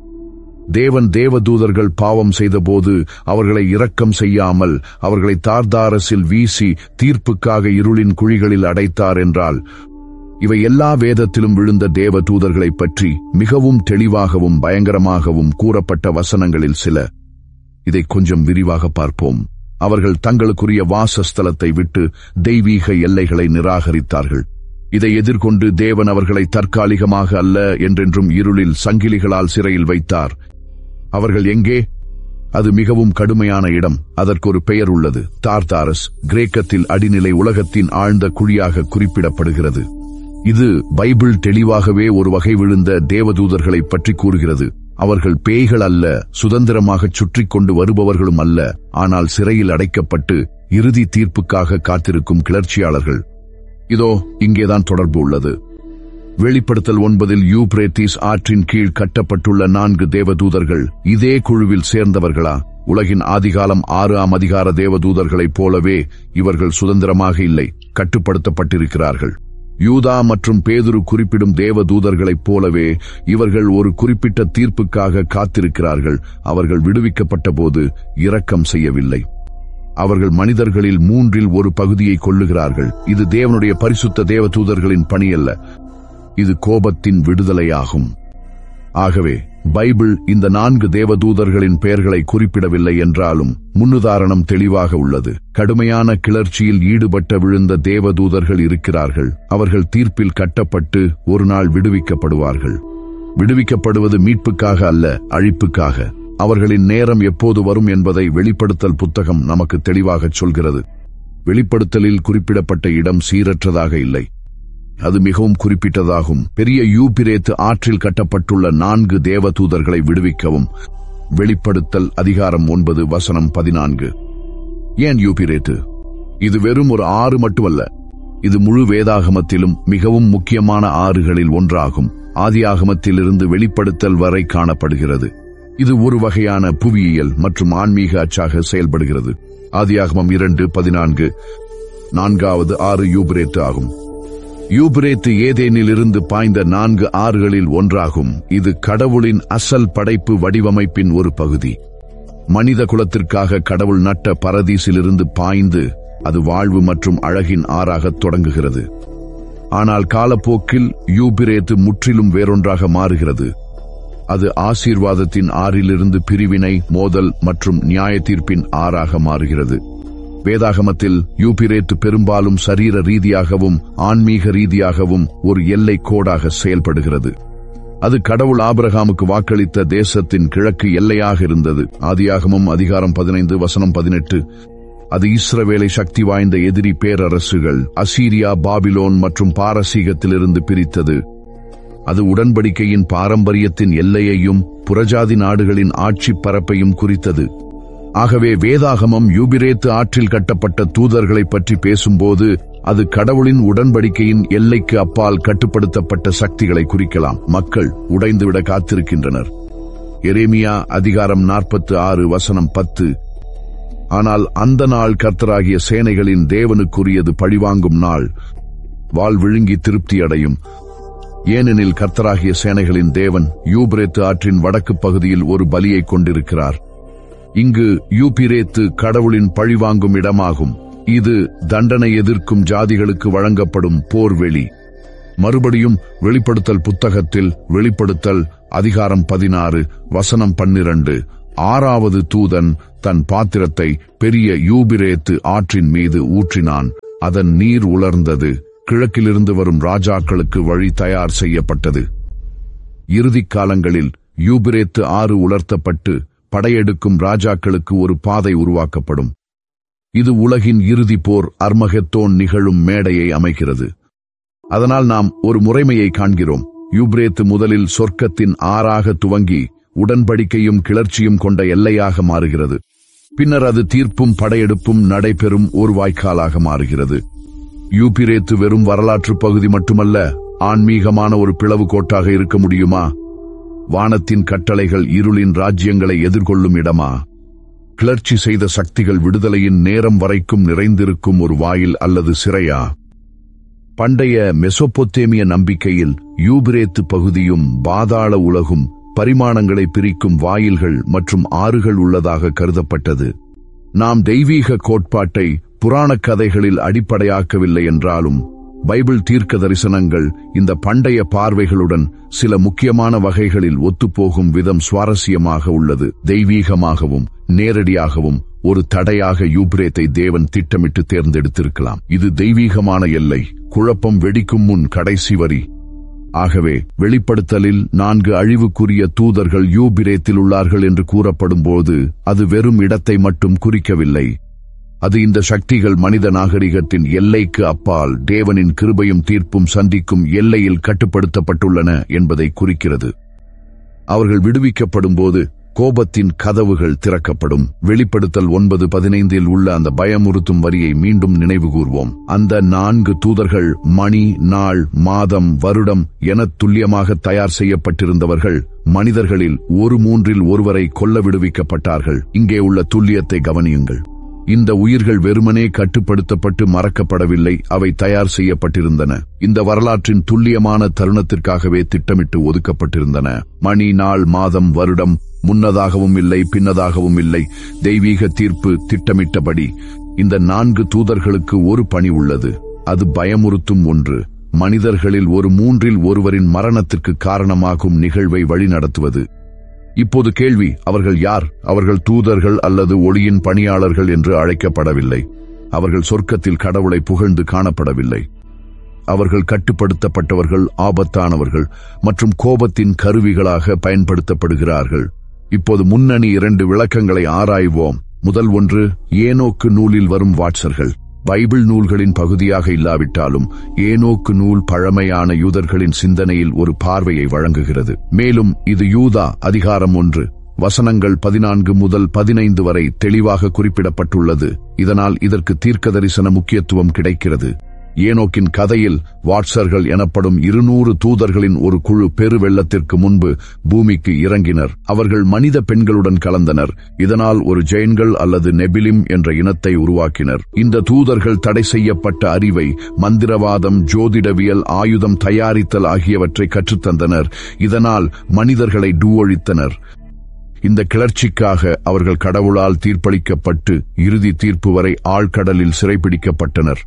தேவன் தேவதூதர்கள் பாவம் செய்தபோது அவர்களை இரக்கம் செய்யாமல் அவர்களை தார்தாரஸில் வீசி தீர்ப்புக்காக இருளின் குழிகளில் அடைத்தார் என்றால், இவை எல்லா வேதத்திலும் விழுந்த தேவதூதர்களைப் பற்றி மிகவும் தெளிவாகவும் பயங்கரமாகவும் கூறப்பட்ட வசனங்களில் சில. இதை கொஞ்சம் விரிவாக பார்ப்போம். அவர்கள் தங்களுக்குரிய வாசஸ்தலத்தை விட்டு தெய்வீக எல்லைகளை நிராகரித்தார்கள். இதை எதிர்கொண்டு தேவன் அவர்களை தற்காலிகமாக அல்ல என்றென்றும் இருளில் சங்கிலிகளால் சிறையில் வைத்தார். அவர்கள் எங்கே? அது மிகவும் கடுமையான இடம். அதற்கு ஒரு பெயர் உள்ளது, தார்தாரஸ். கிரேக்கத்தில் அடிநிலை உலகத்தின் ஆழ்ந்த குழியாக குறிப்பிடப்படுகிறது. இது பைபிள் தெளிவாகவே ஒரு வகை விழுந்த தேவதூதர்களை பற்றி கூறுகிறது. அவர்கள் பேய்கள் அல்ல, சுதந்திரமாகச் சுற்றிக் கொண்டு வருபவர்களும் அல்ல, ஆனால் சிறையில் அடைக்கப்பட்டு இறுதி தீர்ப்புக்காக காத்திருக்கும் கிளர்ச்சியாளர்கள். இதோ இங்கேதான் தொடர்பு உள்ளது. வெளிப்படுத்தல் 9 யூப்ரேட்டிஸ் ஆற்றின் கீழ் கட்டப்பட்டுள்ள 4 தேவதூதர்கள் இதே குழுவில் சேர்ந்தவர்களா? உலகின் ஆதிகாலம் 6ஆம் அதிகார தேவதூதர்களைப் போலவே இவர்கள் சுதந்திரமாக இல்லை, கட்டுப்படுத்தப்பட்டிருக்கிறார்கள். யூதா மற்றும் பேதுரு குறிப்பிடும் தேவதூதர்களைப் போலவே இவர்கள் ஒரு குறிப்பிட்ட தீர்ப்புக்காக காத்திருக்கிறார்கள். அவர்கள் விடுவிக்கப்பட்ட போது இரக்கம் செய்யவில்லை. அவர்கள் மனிதர்களில் 3 ஒரு பகுதியை கொல்லுகிறார்கள். இது தேவனுடைய பரிசுத்த தேவதூதர்களின் பணியல்ல, இது கோபத்தின் விடுதலையாகும். ஆகவே பைபிள் இந்த 4 தேவதூதர்களின் பெயர்களை குறிப்பிடவில்லை என்றாலும் முன்னுதாரணம் தெளிவாக உள்ளது. கடுமையான கிளர்ச்சியில் ஈடுபட்ட விழுந்த தேவதூதர்கள் இருக்கிறார்கள். அவர்கள் தீர்ப்பில் கட்டப்பட்டு ஒரு நாள் விடுவிக்கப்படுவார்கள். விடுவிக்கப்படுவது மீட்புக்காக அல்ல, அழிப்புக்காக. அவர்களின் நேரம் எப்போது வரும் என்பதை வெளிப்படுத்தல் புத்தகம் நமக்கு தெளிவாகச் சொல்கிறது. வெளிப்படுத்தலில் குறிப்பிடப்பட்ட இடம் சீரற்றதாக இல்லை, அது மிகவும் குறிப்பிட்டதாகும். பெரிய யூபிரேத்து ஆற்றில் கட்டப்பட்டுள்ள 4 தேவதூதர்களை விடுவிக்கவும். வெளிப்படுத்தல் அதிகாரம் 9 வசனம் 14. ஏன் யூபிரேத்து? இது வெறும் ஒரு ஆறு மட்டுமல்ல, இது முழு வேதாகமத்திலும் மிகவும் முக்கியமான ஆறுகளில் ஒன்றாகும். ஆதியாகமத்திலிருந்து வெளிப்படுத்தல் வரை காணப்படுகிறது. இது ஒரு வகையான புவியியல் மற்றும் ஆன்மீக அச்சாக செயல்படுகிறது. ஆதியாகமம் 2:14 4வது ஆறு யூபிரேத்து ஆகும். யூபிரேத்து ஏதேனிலிருந்து பாய்ந்த 4 ஆறுகளில் ஒன்றாகும். இது கடவுளின் அசல் படைப்பு வடிவமைப்பின் ஒரு பகுதி. மனித குலத்திற்காக கடவுள் நட்ட பரதீசிலிருந்து பாய்ந்து அது வாழ்வு மற்றும் அழகின் ஆறாகத் தொடங்குகிறது. ஆனால் காலப்போக்கில் யூபிரேத்து முற்றிலும் வேறொன்றாக மாறுகிறது. அது ஆசீர்வாதத்தின் ஆறிலிருந்து பிரிவினை, மோதல் மற்றும் நியாய தீர்ப்பின் ஆறாக மாறுகிறது. வேதாகமத்தில் யூபிரேத்து பெரும்பாலும் சரீர ரீதியாகவும் ஆன்மீக ரீதியாகவும் ஒரு எல்லை கோடாக செயல்படுகிறது. அது கடவுள் ஆபிரகாமுக்கு வாக்களித்த தேசத்தின் கிழக்கு எல்லையாக இருந்தது. ஆதியாகமம் அதிகாரம் 15 வசனம் 18. அது இஸ்ரவேலை சக்தி வாய்ந்த எதிரி பேரரசுகள் அசீரியா, பாபிலோன் மற்றும் பாரசீகத்திலிருந்து பிரித்தது. அது உடன்படிக்கையின் பாரம்பரியத்தின் எல்லையையும் புறஜாதி நாடுகளின் ஆட்சி பரப்பையும் குறித்தது. ஆகவே வேதாகமம் யூபிரேத்து ஆற்றில் கட்டப்பட்ட தூதர்களை பற்றி பேசும்போது அது கடவுளின் உடன்படிக்கையின் எல்லைக்கு அப்பால் கட்டுப்படுத்தப்பட்ட சக்திகளை குறிக்கலாம். மக்கள் உடைந்துவிட காத்திருக்கின்றனர். எரேமியா அதிகாரம் 46 வசனம் 10. ஆனால் அந்த நாள் கர்த்தராகிய சேனைகளின் தேவனுக்குரியது, பழிவாங்கும் நாள். வாள் விழுங்கி திருப்தி அடையும். ஏனெனில் கர்த்தராகிய சேனைகளின் தேவன் யூபிரேத்து ஆற்றின் வடக்கு பகுதியில் ஒரு பலியை கொண்டிருக்கிறார். இங்கு யூபிரேத்து கடவுளின் பழிவாங்கும் இடமாகும். இது தண்டனை எதிர்க்கும் ஜாதிகளுக்கு வழங்கப்படும் போர்வெளி. மறுபடியும் வெளிப்படுத்தல் புத்தகத்தில் வெளிப்படுத்தல் அதிகாரம் 16 வசனம் 12. 6வது தூதன் தன் பாத்திரத்தை பெரிய யூபிரேத்து ஆற்றின் மீது ஊற்றினான். அதன் நீர் உலர்ந்தது. கிழக்கிலிருந்து வரும் ராஜாக்களுக்கு வழி தயார் செய்யப்பட்டது. இறுதிக் காலங்களில் யூபிரேத்து ஆறு உலர்த்தப்பட்டு படையெடுக்கும் ராஜாக்களுக்கு ஒரு பாதை உருவாக்கப்படும். இது உலகின் இறுதி போர் அர்மகெத்தோன் நிகழும் மேடையை அமைக்கிறது. அதனால் நாம் ஒரு முறைமையை காண்கிறோம். யூப்ரேத்து முதலில் சொர்க்கத்தின் ஆறாக துவங்கி உடன்படிக்கையும் கிளர்ச்சியும் கொண்ட எல்லையாக மாறுகிறது. பின்னர் அது தீர்ப்பும் படையெடுப்பும் நடைபெறும் ஒரு வாய்க்காலாக மாறுகிறது. யூபிரேத்து வெறும் வரலாற்று பகுதி மட்டுமல்ல, ஆன்மீகமான ஒரு பிளவு கோட்டாக இருக்க முடியுமா? வானத்தின் கட்டளைகள் இருளின் ராஜ்யங்களை எதிர்கொள்ளும் இடமா? கிளர்ச்சி செய்த சக்திகள் விடுதலையின் நேரம் வரைக்கும் நிறைந்திருக்கும் ஒரு வாயில் அல்லது சிறையா? பண்டைய மெசொப்பொத்தேமிய நம்பிக்கையில் யூபிரேத்து பகுதியும் பாதாள உலகும் பரிமாணங்களை பிரிக்கும் வாயில்கள் மற்றும் ஆறுகள் உள்ளதாக கருதப்பட்டது. நாம் தெய்வீக கோட்பாட்டை புராணக் கதைகளில் அடிப்படையாக்கவில்லை என்றாலும் பைபிள் தீர்க்க தரிசனங்கள் இந்த பண்டைய பார்வைகளுடன் சில முக்கியமான வகைகளில் ஒத்துப்போகும் விதம் சுவாரஸ்யமாக உள்ளது. தெய்வீகமாகவும் நேரடியாகவும் ஒரு தடையாக யூப்ரேத்தை தேவன் திட்டமிட்டு தேர்ந்தெடுத்திருக்கலாம். இது தெய்வீகமான எல்லை, குழப்பம் வெடிக்கும் முன் கடைசி வரி. ஆகவே வெளிப்படுத்தலில் 4 அழிவுக்குரிய தூதர்கள் யூபிரேத்தில் உள்ளார்கள் என்று கூறப்படும் போது அது வெறும் இடத்தை மட்டும் குறிக்கவில்லை. அது இந்த சக்திகள் மனித நாகரிகத்தின் எல்லைக்கு அப்பால் தேவனின் கிருபையும் தீர்ப்பும் சந்திக்கும் எல்லையில் கட்டுப்படுத்தப்பட்டுள்ளன என்பதை குறிக்கிறது. அவர்கள் விடுவிக்கப்படும் போது கோபத்தின் கதவுகள் திறக்கப்படும். வெளிப்படுத்தல் 9:15 உள்ள அந்த பயமுறுத்தும் வரியை மீண்டும் நினைவுகூர்வோம். அந்த 4 தூதர்கள் மணி, நாள், மாதம், வருடம் என துல்லியமாக தயார் செய்யப்பட்டிருந்தவர்கள். மனிதர்களில் 1/3 கொல்ல விடுவிக்கப்பட்டார்கள். இங்கே உள்ள துல்லியத்தை கவனியுங்கள். இந்த உயிர்கள் வெறுமனே கட்டுப்படுத்தப்பட்டு மறக்கப்படவில்லை, அவை தயார் செய்யப்பட்டிருந்தன. இந்த வரலாற்றின் துல்லியமான தருணத்திற்காகவே திட்டமிட்டு ஒதுக்கப்பட்டிருந்தன. மணி, நாள், மாதம், வருடம் முன்னதாகவும் இல்லை, பின்னதாகவும் இல்லை. தெய்வீக தீர்ப்பு திட்டமிட்டபடி. இந்த 4 தூதர்களுக்கு ஒரு பணி உள்ளது. அது பயமுறுத்தும் ஒன்று. மனிதர்களில் 1/3 மரணத்திற்கு காரணமாகும் நிகழ்வை வழிநடத்துவது. இப்போது கேள்வி, அவர்கள் யார்? அவர்கள் தூதர்கள் அல்லது ஒளியின் பணியாளர்கள் என்று அழைக்கப்படவில்லை. அவர்கள் சொர்க்கத்தில் கடவுளை புகழ்ந்து காணப்படவில்லை. அவர்கள் கட்டுப்படுத்தப்பட்டவர்கள், ஆபத்தானவர்கள் மற்றும் கோபத்தின் கருவிகளாக பயன்படுத்தப்படுகிறார்கள். இப்போது முன்னணி 2 விளக்கங்களை ஆராய்வோம். முதல் ஒன்று, ஏனோக்கு நூலில் வரும் வாட்சர்கள். பைபிள் நூல்களின் பகுதியாக இல்லாவிட்டாலும் ஏனோக்கு நூல் பழமையான யூதர்களின் சிந்தனையில் ஒரு பார்வையை வழங்குகிறது. மேலும் இது யூதா அதிகாரம் 1 வசனங்கள் 14 முதல் 15 வரை தெளிவாக குறிப்பிடப்பட்டுள்ளது. இதனால் இதற்கு தீர்க்கதரிசன முக்கியத்துவம் கிடைக்கிறது. ஏனோக்கின் கதையில் வாட்சர்கள் எனப்படும் 200 தூதர்களின் ஒரு குழு பெருவெள்ளத்திற்கு முன்பு பூமிக்கு இறங்கினர். அவர்கள் மனித பெண்களுடன் கலந்தனர். இதனால் ஒரு ஜெயின்கள் அல்லது நெபிலிம் என்ற இனத்தை உருவாக்கினர். இந்த தூதர்கள் தடை செய்யப்பட்ட அறிவை, மந்திரவாதம், ஜோதிடவியல், ஆயுதம் தயாரித்தல் ஆகியவற்றை கற்றுத்தந்தனர். இதனால் மனிதர்களை ஒழித்தனர். இந்த கிளர்ச்சிக்காக அவர்கள் கடவுளால் தீர்ப்பளிக்கப்பட்டு இறுதி தீர்ப்பு வரை ஆழ்கடலில் சிறைப்பிடிக்கப்பட்டனர்.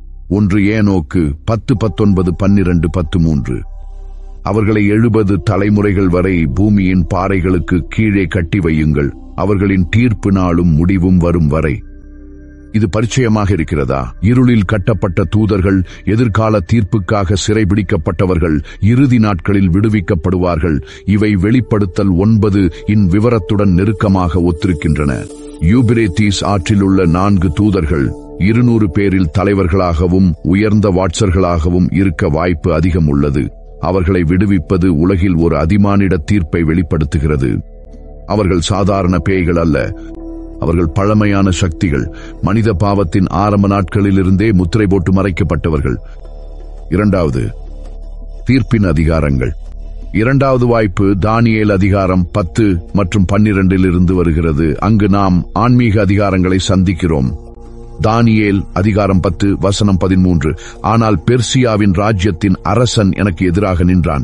1 ஏனோக்கு 10:19, 12, 13. அவர்களை 70 தலைமுறைகள் வரை பூமியின் பாறைகளுக்கு கீழே கட்டி வையுங்கள். அவர்களின் தீர்ப்பு நாளும் முடிவும் வரும் வரை. இது பரிச்சயமாக இருக்கிறதா? இருளில் கட்டப்பட்ட தூதர்கள், எதிர்கால தீர்ப்புக்காக சிறைபிடிக்கப்பட்டவர்கள், இறுதி நாட்களில் விடுவிக்கப்படுவார்கள். இவை வெளிப்படுத்தல் 9 இன் விவரத்துடன் நெருக்கமாக ஒத்திருக்கின்றன. யூபிரேத்தீஸ் ஆற்றில் உள்ள 4 தூதர்கள் 200 பேரில் தலைவர்களாகவும் உயர்ந்த வாட்சர்களாகவும் இருக்க வாய்ப்பு அதிகம் உள்ளது. அவர்களை விடுவிப்பது உலகில் ஒரு அதிமானிட தீர்ப்பை வெளிப்படுத்துகிறது. அவர்கள் சாதாரண பேய்கள் அல்ல. அவர்கள் பழமையான சக்திகள், மனித பாவத்தின் ஆரம்ப நாட்களிலிருந்தே முத்திரை போட்டு மறைக்கப்பட்டவர்கள். 2வது, தீர்ப்பின் அதிகாரங்கள். 2வது வாய்ப்பு தானியேல் அதிகாரம் 10 மற்றும் 12 வருகிறது. அங்கு நாம் ஆன்மீக அதிகாரங்களை சந்திக்கிறோம். தானியேல் அதிகாரம் 10 வசனம் 13. ஆனால் பெர்சியாவின் ராஜ்யத்தின் அரசன் எனக்கு எதிராக நின்றான்.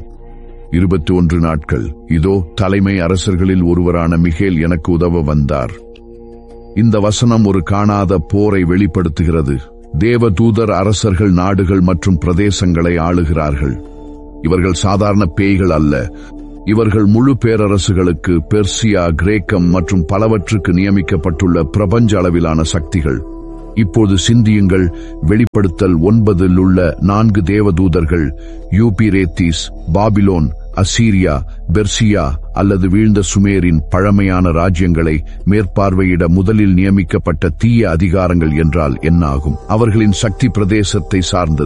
21 நாட்கள். இதோ தலைமை அரசர்களில் ஒருவரான மிகேல் எனக்கு உதவ வந்தார். இந்த வசனம் ஒரு காணாத போரை வெளிப்படுத்துகிறது. தேவதூதர் அரசர்கள், நாடுகள் மற்றும் பிரதேசங்களை ஆளுகிறார்கள். இவர்கள் சாதாரண பேய்கள் அல்ல. இவர்கள் முழு பேரரசுகளுக்கு, பெர்சியா, கிரேக்கம் மற்றும் பலவற்றுக்கு நியமிக்கப்பட்டுள்ள பிரபஞ்ச அளவிலான சக்திகள். இப்போது சிந்தியுங்கள். வெளிப்படுத்தல் 9 உள்ள 4 தேவதூதர்கள் யூபிரேத்தீஸ், பாபிலோன், அசீரியா, பெர்சியா அல்லது வீழ்ந்த சுமேரின் பழமையான ராஜ்யங்களை மேற்பார்வையிட முதலில் நியமிக்கப்பட்ட தீய அதிகாரங்கள் என்றால் என்னாகும்? அவர்களின் சக்தி பிரதேசத்தை சார்ந்தது.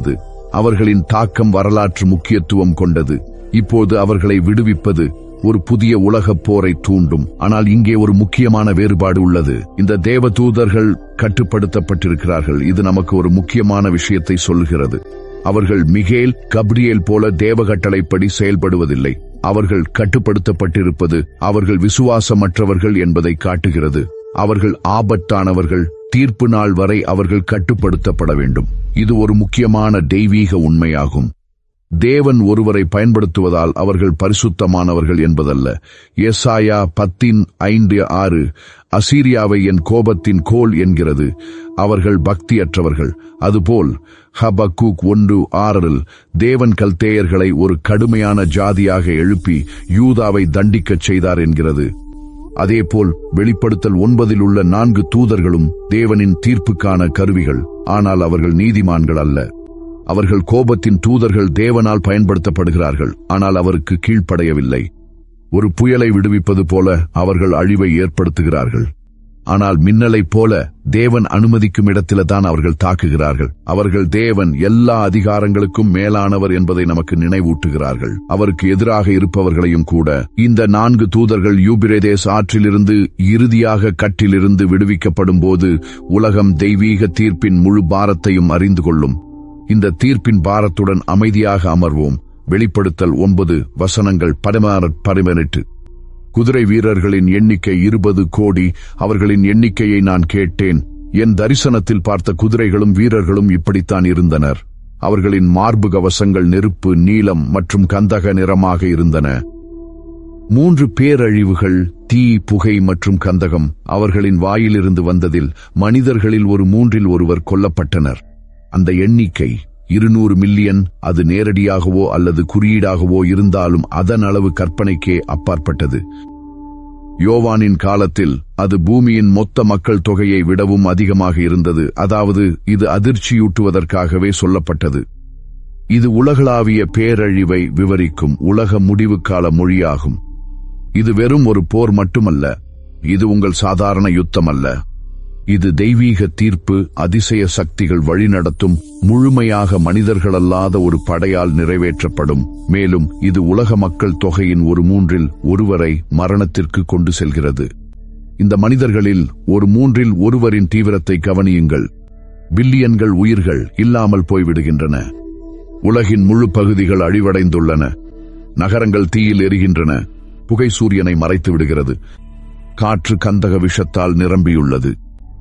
அவர்களின் தாக்கம் வரலாற்று முக்கியத்துவம் கொண்டது. இப்போது அவர்களை விடுவிப்பது ஒரு புதிய உலகப் போரை தூண்டும். ஆனால் இங்கே ஒரு முக்கியமான வேறுபாடு உள்ளது. இந்த தேவதூதர்கள் கட்டுப்படுத்தப்பட்டிருக்கிறார்கள். இது நமக்கு ஒரு முக்கியமான விஷயத்தை சொல்கிறது. அவர்கள் மிகேல், கப்ரியேல் போல தேவ கட்டளைப்படி செயல்படுவதில்லை. அவர்கள் கட்டுப்படுத்தப்பட்டிருப்பது அவர்கள் விசுவாசமற்றவர்கள் என்பதை காட்டுகிறது. அவர்கள் ஆபத்தானவர்கள். தீர்ப்பு நாள் வரை அவர்கள் கட்டுப்படுத்தப்பட வேண்டும். இது ஒரு முக்கியமான தெய்வீக உண்மையாகும். தேவன் ஒருவரை பயன்படுத்துவதால் அவர்கள் பரிசுத்தமானவர்கள் என்பதல்ல. எசாயா 10:5-6 அசீரியாவை என் கோபத்தின் கோல் என்கிறது. அவர்கள் பக்தியற்றவர்கள். அதுபோல் ஹபக்கூக் 1:6 தேவன் கல்தேயர்களை ஒரு கடுமையான ஜாதியாக எழுப்பி யூதாவை தண்டிக்கச் செய்தார் என்கிறது. அதேபோல் வெளிப்படுத்தல் 9 உள்ள 4 தூதர்களும் தேவனின் தீர்ப்புக்கான கருவிகள். ஆனால் அவர்கள் நீதிமான்கள் அல்ல. அவர்கள் கோபத்தின் தூதர்கள். தேவனால் பயன்படுத்தப்படுகிறார்கள், ஆனால் அவருக்கு கீழ்ப்படையவில்லை. ஒரு புயலை விடுவிப்பது போல அவர்கள் அழிவை ஏற்படுத்துகிறார்கள். ஆனால் மின்னலைப் போல தேவன் அனுமதிக்கும் இடத்தில்தான் அவர்கள் தாக்குகிறார்கள். அவர்கள் தேவன் எல்லா அதிகாரங்களுக்கும் மேலானவர் என்பதை நமக்கு நினைவூட்டுகிறார்கள். அவருக்கு எதிராக இருப்பவர்களையும் கூட. இந்த 4 தூதர்கள் யூபிரேதேஸ் ஆற்றிலிருந்து இறுதியாக கட்டிலிருந்து விடுவிக்கப்படும் போது உலகம் தெய்வீக தீர்ப்பின் முழு பாரத்தையும் அறிந்து கொள்ளும். இந்த தீர்ப்பின் பாரத்துடன் அமைதியாக அமர்வோம். வெளிப்படுத்தல் 9:16-18 குதிரை வீரர்களின் எண்ணிக்கை 20 கோடி. அவர்களின் எண்ணிக்கையை நான் கேட்டேன். என் தரிசனத்தில் பார்த்த குதிரைகளும் வீரர்களும் இப்படித்தான் இருந்தனர். அவர்களின் மார்பு கவசங்கள் நெருப்பு, நீலம் மற்றும் கந்தக நிறமாக இருந்தன. 3 பேரழிவுகள், தீ, புகை மற்றும் கந்தகம் அவர்களின் வாயிலிருந்து வந்ததில் மனிதர்களில் ஒரு 3-1 கொல்லப்பட்டனர். அந்த எண்ணிக்கை 200 மில்லியன். அது நேரடியாகவோ அல்லது குறியீடாகவோ இருந்தாலும் அதன் அளவு கற்பனைக்கே அப்பாற்பட்டது. யோவானின் காலத்தில் அது பூமியின் மொத்த மக்கள் தொகையை விடவும் அதிகமாக இருந்தது. அதாவது இது அதிர்ச்சியூட்டுவதற்காகவே சொல்லப்பட்டது. இது உலகளாவிய பேரழிவை விவரிக்கும் உலக முடிவுக்கால மொழியாகும். இது வெறும் ஒரு போர் மட்டுமல்ல. இது உங்கள் சாதாரண யுத்தம் அல்ல. இது தெய்வீக தீர்ப்பு. அதிசய சக்திகள் வழிநடத்தும் முழுமையாக மனிதர்களல்லாத ஒரு படையால் நிறைவேற்றப்படும். மேலும் இது உலக மக்கள் தொகையின் ஒரு 3-1 மரணத்திற்கு கொண்டு செல்கிறது. இந்த மனிதர்களில் ஒரு 3-1 தீவிரத்தை கவனியுங்கள். பில்லியன்கள் உயிர்கள் இல்லாமல் போய்விடுகின்றன. உலகின் முழு பகுதிகள் அழிவடைந்துள்ளன. நகரங்கள் தீயில் எரிகின்றன. புகை சூரியனை மறைத்து விடுகிறது. காற்று கந்தக விஷத்தால் நிரம்பியுள்ளது.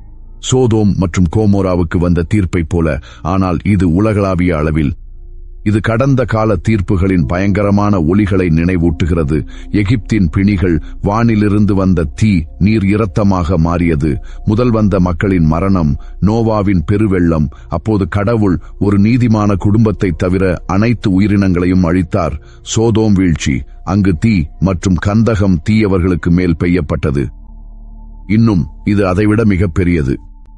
சோதோம் மற்றும் கோமோராவுக்கு வந்த தீர்ப்பைப் போல. ஆனால் இது உலகளாவிய அளவில். இது கடந்த கால தீர்ப்புகளின் பயங்கரமான ஒலிகளை நினைவூட்டுகிறது. எகிப்தின் பிணிகள், வானிலிருந்து வந்த தீ, நீர் இரத்தமாக மாறியது, முதல் வந்த மக்களின் மரணம், நோவாவின் பெருவெள்ளம். அப்போது கடவுள் ஒரு நீதிமான குடும்பத்தை தவிர அனைத்து உயிரினங்களையும் அழித்தார். சோதோம் வீழ்ச்சி. அங்கு தீ மற்றும் கந்தகம் தீயவர்களுக்கு மேல் பெய்யப்பட்டது. இன்னும் இது அதைவிட மிகப்பெரியது.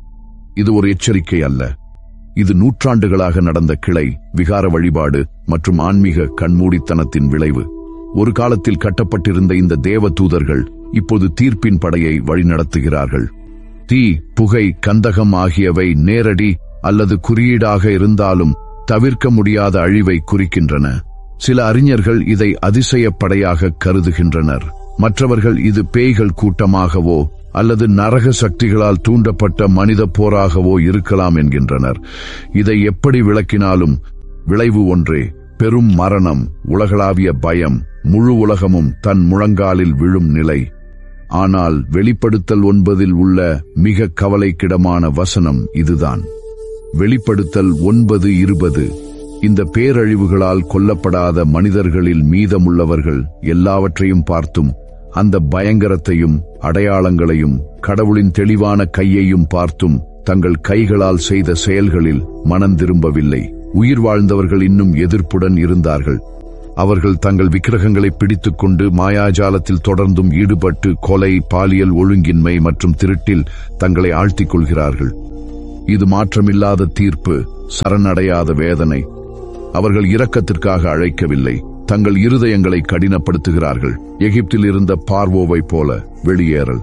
இது ஒரு எச்சரிக்கை அல்ல. இது நூற்றாண்டுகளாக நடந்த கிளை, விகார வழிபாடு மற்றும் ஆன்மீக கண்மூடித்தனத்தின் விளைவு. ஒரு காலத்தில் கட்டப்பட்டிருந்த இந்த தேவ தூதர்கள் இப்போது தீர்ப்பின் படையை வழிநடத்துகிறார்கள். தீ, புகை, கந்தகம் ஆகியவை நேரடி அல்லது குறியீடாக இருந்தாலும் தவிர்க்க முடியாத அழிவை குறிக்கின்றன. சில அறிஞர்கள் இதை அதிசயப்படையாக கருதுகின்றனர். மற்றவர்கள் இது பேய்கள் கூட்டமாகவோ அல்லது நரக சக்திகளால் தூண்டப்பட்ட மனித போராகவோ இருக்கலாம் என்கின்றனர். இதை எப்படி விளக்கினாலும் விளைவு ஒன்றே: பெரும் மரணம், உலகளாவிய பயம், முழு உலகமும் தன் முழங்காலில் விழும் நிலை. ஆனால் வெளிப்படுத்தல் 9 உள்ள மிக கவலைக்கிடமான வசனம் இதுதான். வெளிப்படுத்தல் 9:20 இந்த பேரழிவுகளால் கொல்லப்படாத மனிதர்களில் மீதமுள்ளவர்கள் எல்லாவற்றையும் பார்த்தும், அந்த பயங்கரத்தையும் அடையாளங்களையும் கடவுளின் தெளிவான கையையும் பார்த்தும் தங்கள் கைகளால் செய்த செயல்களில் மனம் திரும்பவில்லை. உயிர் வாழ்ந்தவர்கள் இன்னும் எதிர்ப்புடன் இருந்தார்கள். அவர்கள் தங்கள் விக்கிரகங்களை பிடித்துக்கொண்டு மாயாஜாலத்தில் தொடர்ந்தும் ஈடுபட்டு கொலை, பாலியல் ஒழுங்கின்மை மற்றும் திருட்டில் தங்களை ஆழ்த்திக் கொள்கிறார்கள். இது மாற்றமில்லாத தீர்ப்பு, சரணடையாத வேதனை. அவர்கள் இரக்கத்திற்காக அழைக்கவில்லை, தங்கள் இருதயங்களை கடினப்படுத்துகிறார்கள். எகிப்தில் இருந்த பார்வோவை போல. வெளியேறல்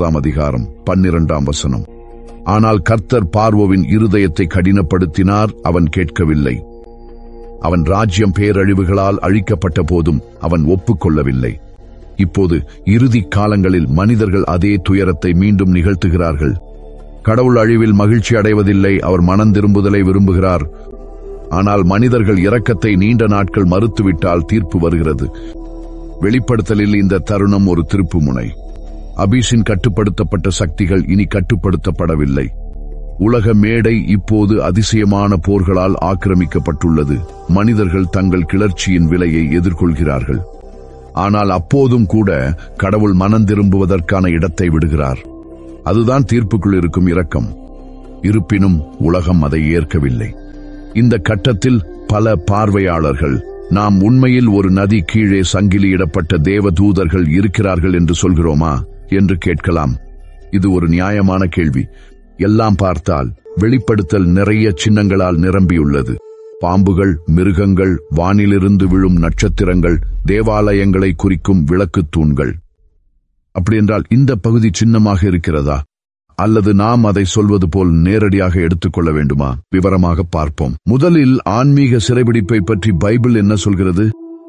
9:12 ஆனால் கர்த்தர் பார்வோவின் இருதயத்தை கடினப்படுத்தினார், அவன் கேட்கவில்லை. அவன் ராஜ்யம் பேரழிவுகளால் அழிக்கப்பட்ட போதும் அவன் ஒப்புக்கொள்ளவில்லை. இப்போது இறுதி காலங்களில் மனிதர்கள் அதே துயரத்தை மீண்டும் நிகழ்த்துகிறார்கள். கடவுள் அழிவில் மகிழ்ச்சி அடைவதில்லை, அவர் மனம் திரும்புதலை விரும்புகிறார். ஆனால் மனிதர்கள் இரக்கத்தை நீண்ட நாட்கள் மறுத்துவிட்டால் தீர்ப்பு வருகிறது. வெளிப்படுத்தலில் இந்த தருணம் ஒரு திருப்புமுனை. அபீஸின் கட்டுப்படுத்தப்பட்ட சக்திகள் இனி கட்டுப்படுத்தப்படவில்லை. உலக மேடை இப்போது அதிசயமான போர்களால் ஆக்கிரமிக்கப்பட்டுள்ளது. மனிதர்கள் தங்கள் கிளர்ச்சியின் விலையை எதிர்கொள்கிறார்கள். ஆனால் அப்போதும் கூட கடவுள் மனம் திரும்புவதற்கான இடத்தை விடுகிறார். அதுதான் தீர்ப்புக்குள் இருக்கும் இரக்கம். இருப்பினும் உலகம் அதை ஏற்கவில்லை. இந்த கட்டத்தில் பல பார்வையாளர்கள் நாம் உண்மையில் ஒரு நதி கீழே சங்கிலியிடப்பட்ட தேவ தூதர்கள் இருக்கிறார்கள் என்று சொல்கிறோமா என்று கேட்கலாம். இது ஒரு நியாயமான கேள்வி. எல்லாம் பார்த்தால் வெளிப்படுத்தல் நிறைய சின்னங்களால் நிரம்பியுள்ளது. பாம்புகள், மிருகங்கள், வானிலிருந்து விழும் நட்சத்திரங்கள், தேவாலயங்களை குறிக்கும் விளக்குத் தூண்கள். அப்படியென்றால் இந்த பகுதி சின்னமாக இருக்கிறதா, அல்லது நாம் அதை சொல்வது போல் நேரடியாக எடுத்துக்கொள்ள வேண்டுமா? விவரமாக பார்ப்போம். முதலில் ஆன்மீக சிறைபிடிப்பை பற்றி பைபிள் என்ன சொல்கிறது?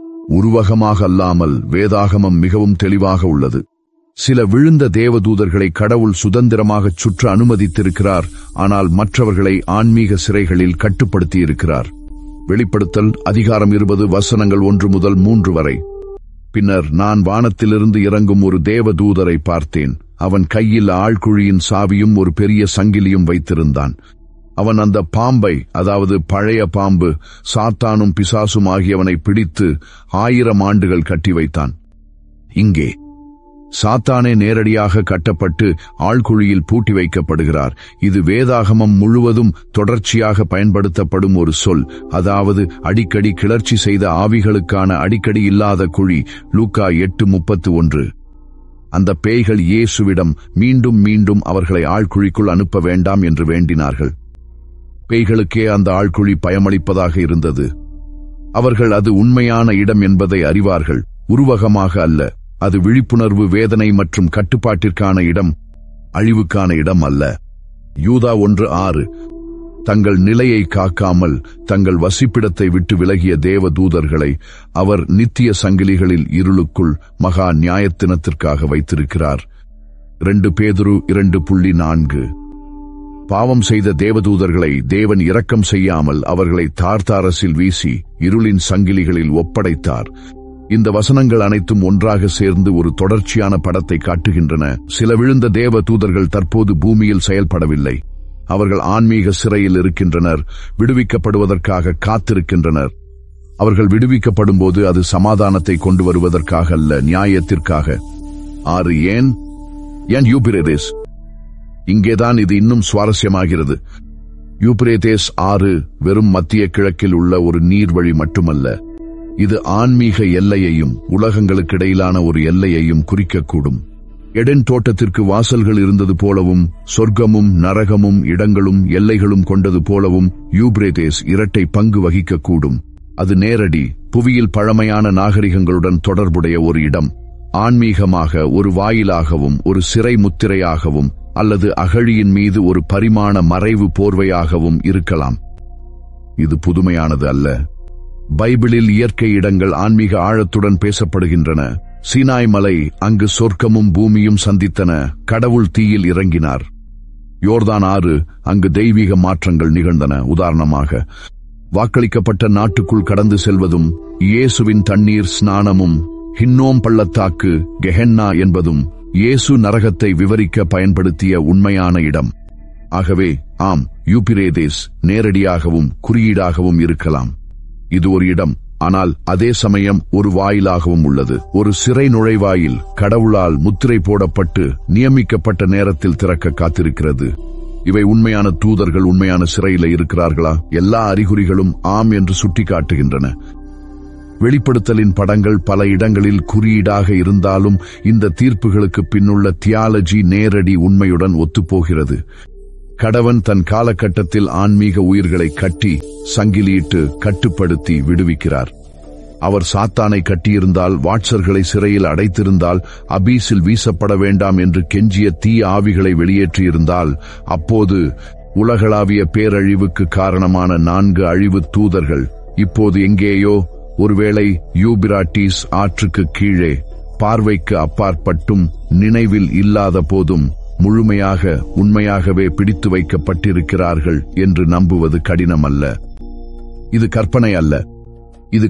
உருவகமாக அல்லாமல் வேதாகமம் மிகவும் தெளிவாக உள்ளது. சில விழுந்த தேவதூதர்களை கடவுள் சுதந்திரமாக சுற்ற அனுமதித்திருக்கிறார், ஆனால் மற்றவர்களை ஆன்மீக சிறைகளில் கட்டுப்படுத்தியிருக்கிறார். வெளிப்படுத்தல் அதிகாரம் 20 வசனங்கள் 1 முதல் 3 வரை. பின்னர் நான் வானத்திலிருந்து இறங்கும் ஒரு தேவதூதரை பார்த்தேன். அவன் கையில் ஆழ்குழியின் சாவியும் ஒரு பெரிய சங்கிலியும் வைத்திருந்தான். அவன் அந்த பாம்பை, அதாவது பழைய பாம்பு, சாத்தானும் பிசாசும் ஆகியவனை பிடித்து 1000 ஆண்டுகள் கட்டி வைத்தான். இங்கே சாத்தானே நேரடியாக கட்டப்பட்டு ஆழ்குழியில் பூட்டி வைக்கப்படுகிறார். இது வேதாகமம் முழுவதும் தொடர்ச்சியாக பயன்படுத்தப்படும் ஒரு சொல். அதாவது அடிக்கடி கிளர்ச்சி செய்த ஆவிகளுக்கான அடிக்கடி இல்லாத குழி. லூக்கா 8:31. அந்த பேய்கள் இயேசுவிடம் மீண்டும் மீண்டும் அவர்களை ஆழ்குழிக்குள் அனுப்ப வேண்டாம் என்று வேண்டினார்கள். பேய்களுக்கே அந்த ஆழ்குழி பயமளிப்பதாக இருந்தது. அவர்கள் அது உண்மையான இடம் என்பதை அறிவார்கள், உருவகமாக அல்ல. அது விழிப்புணர்வு, வேதனை மற்றும் கட்டுப்பாட்டிற்கான இடம், அழிவுக்கான இடம் அல்ல. யூதா 1:6. தங்கள் நிலையை காக்காமல் தங்கள் வசிப்பிடத்தை விட்டு விலகிய தேவ தூதர்களை அவர் நித்திய சங்கிலிகளில் இருளுக்குள் மகா நியாயத்தினத்திற்காக வைத்திருக்கிறார். 2 பேதுரு 2:4. பாவம் செய்த தேவதூதர்களை தேவன் இரக்கம் செய்யாமல் அவர்களை தார்தாரஸில் வீசி இருளின் சங்கிலிகளில் ஒப்படைத்தார். இந்த வசனங்கள் அனைத்தும் ஒன்றாக சேர்ந்து ஒரு தொடர்ச்சியான படத்தை காட்டுகின்றன. சில விழுந்த தேவ தூதர்கள் தற்போது பூமியில் செயல்படவில்லை. அவர்கள் ஆன்மீக சிறையில் இருக்கின்றனர், விடுவிக்கப்படுவதற்காக காத்திருக்கின்றனர். அவர்கள் விடுவிக்கப்படும் போது அது சமாதானத்தை கொண்டு வருவதற்காக அல்ல, நியாயத்திற்காக. 6. ஏன் யூபிரேதேஸ்? இங்கேதான் இது இன்னும் சுவாரஸ்யமாகிறது. யூபிரேதேஸ் 6 வெறும் மத்திய கிழக்கில் உள்ள ஒரு நீர்வழி மட்டுமல்ல. இது ஆன்மீக எல்லையையும் உலகங்களுக்கிடையிலான ஒரு எல்லையையும் குறிக்கக்கூடும். எடென் தோட்டத்திற்கு வாசல்கள் இருந்தது போலவும், சொர்க்கமும் நரகமும் இடங்களும் எல்லைகளும் கொண்டது போலவும் யூப்ரேதேஸ் இரட்டை பங்கு வகிக்கக்கூடும். அது நேரடி, புவியில் பழமையான நாகரிகங்களுடன் தொடர்புடைய ஒரு இடம். ஆன்மீகமாக ஒரு வாயிலாகவும் ஒரு சிறை முத்திரையாகவும் அல்லது அகழியின் மீது ஒரு பரிமாண மறைவு போர்வையாகவும் இருக்கலாம். இது புதுமையானது அல்ல. பைபிளில் இயற்கை இடங்கள் ஆன்மீக ஆழத்துடன் பேசப்படுகின்றன. சீனாய் மலை, அங்கு சொர்க்கமும் பூமியும் சந்தித்தன. கடவுள் தீயில் இறங்கினார். யோர்தான் 6, அங்கு தெய்வீக மாற்றங்கள் நிகழ்ந்தன. உதாரணமாக, வாக்களிக்கப்பட்ட நாட்டுக்குள் கடந்து செல்வதும், இயேசுவின் தண்ணீர் ஸ்நானமும், ஹின்னோம் பள்ளத்தாக்கு, கெஹென்னா என்பதும் இயேசு நரகத்தை விவரிக்க பயன்படுத்திய உண்மையான இடம். ஆகவே ஆம், யூபிரேதேஸ் நேரடியாகவும் குறியீடாகவும் இருக்கலாம். இது ஒரு இடம், ஆனால் அதே சமயம் ஒரு வாயிலாகவும் உள்ளது. ஒரு சிறை நுழைவாயில் கடவுளால் முத்திரை போடப்பட்டு நியமிக்கப்பட்ட நேரத்தில் திறக்க காத்திருக்கிறது. இவை உண்மையான தூதர்கள் உண்மையான சிறையில் இருக்கிறார்களா? எல்லா அறிகுறிகளும் ஆம் என்று சுட்டிக்காட்டுகின்றன. வெளிப்படுத்தலின் படங்கள் பல இடங்களில் குறியீடாக இருந்தாலும் இந்த தீர்ப்புகளுக்கு பின்னுள்ள தியாலஜி நேரடி உண்மையுடன் ஒத்துப்போகிறது. கடவன் தன் காலகட்டத்தில் ஆன்மீக உயிர்களை கட்டி சங்கிலியிட்டு கட்டுப்படுத்தி விடுவிக்கிறார். அவர் சாத்தானை கட்டியிருந்தால், வாட்சர்களை சிறையில் அடைத்திருந்தால், அபீஸில் வீசப்பட வேண்டாம் என்று கெஞ்சிய தீய ஆவிகளை வெளியேற்றியிருந்தால், அப்போது உலகளாவிய பேரழிவுக்கு காரணமான 4 அழிவு தூதர்கள் இப்போது எங்கேயோ, ஒருவேளை யூபிராட்டிஸ் ஆற்றுக்கு கீழே, பார்வைக்கு அப்பாற்பட்டும் நினைவில் இல்லாத போதும் முழுமையாக உண்மையாகவே பிடித்து வைக்கப்பட்டிருக்கிறார்கள் என்று நம்புவது கடினம் அல்ல. இது கற்பனை அல்ல.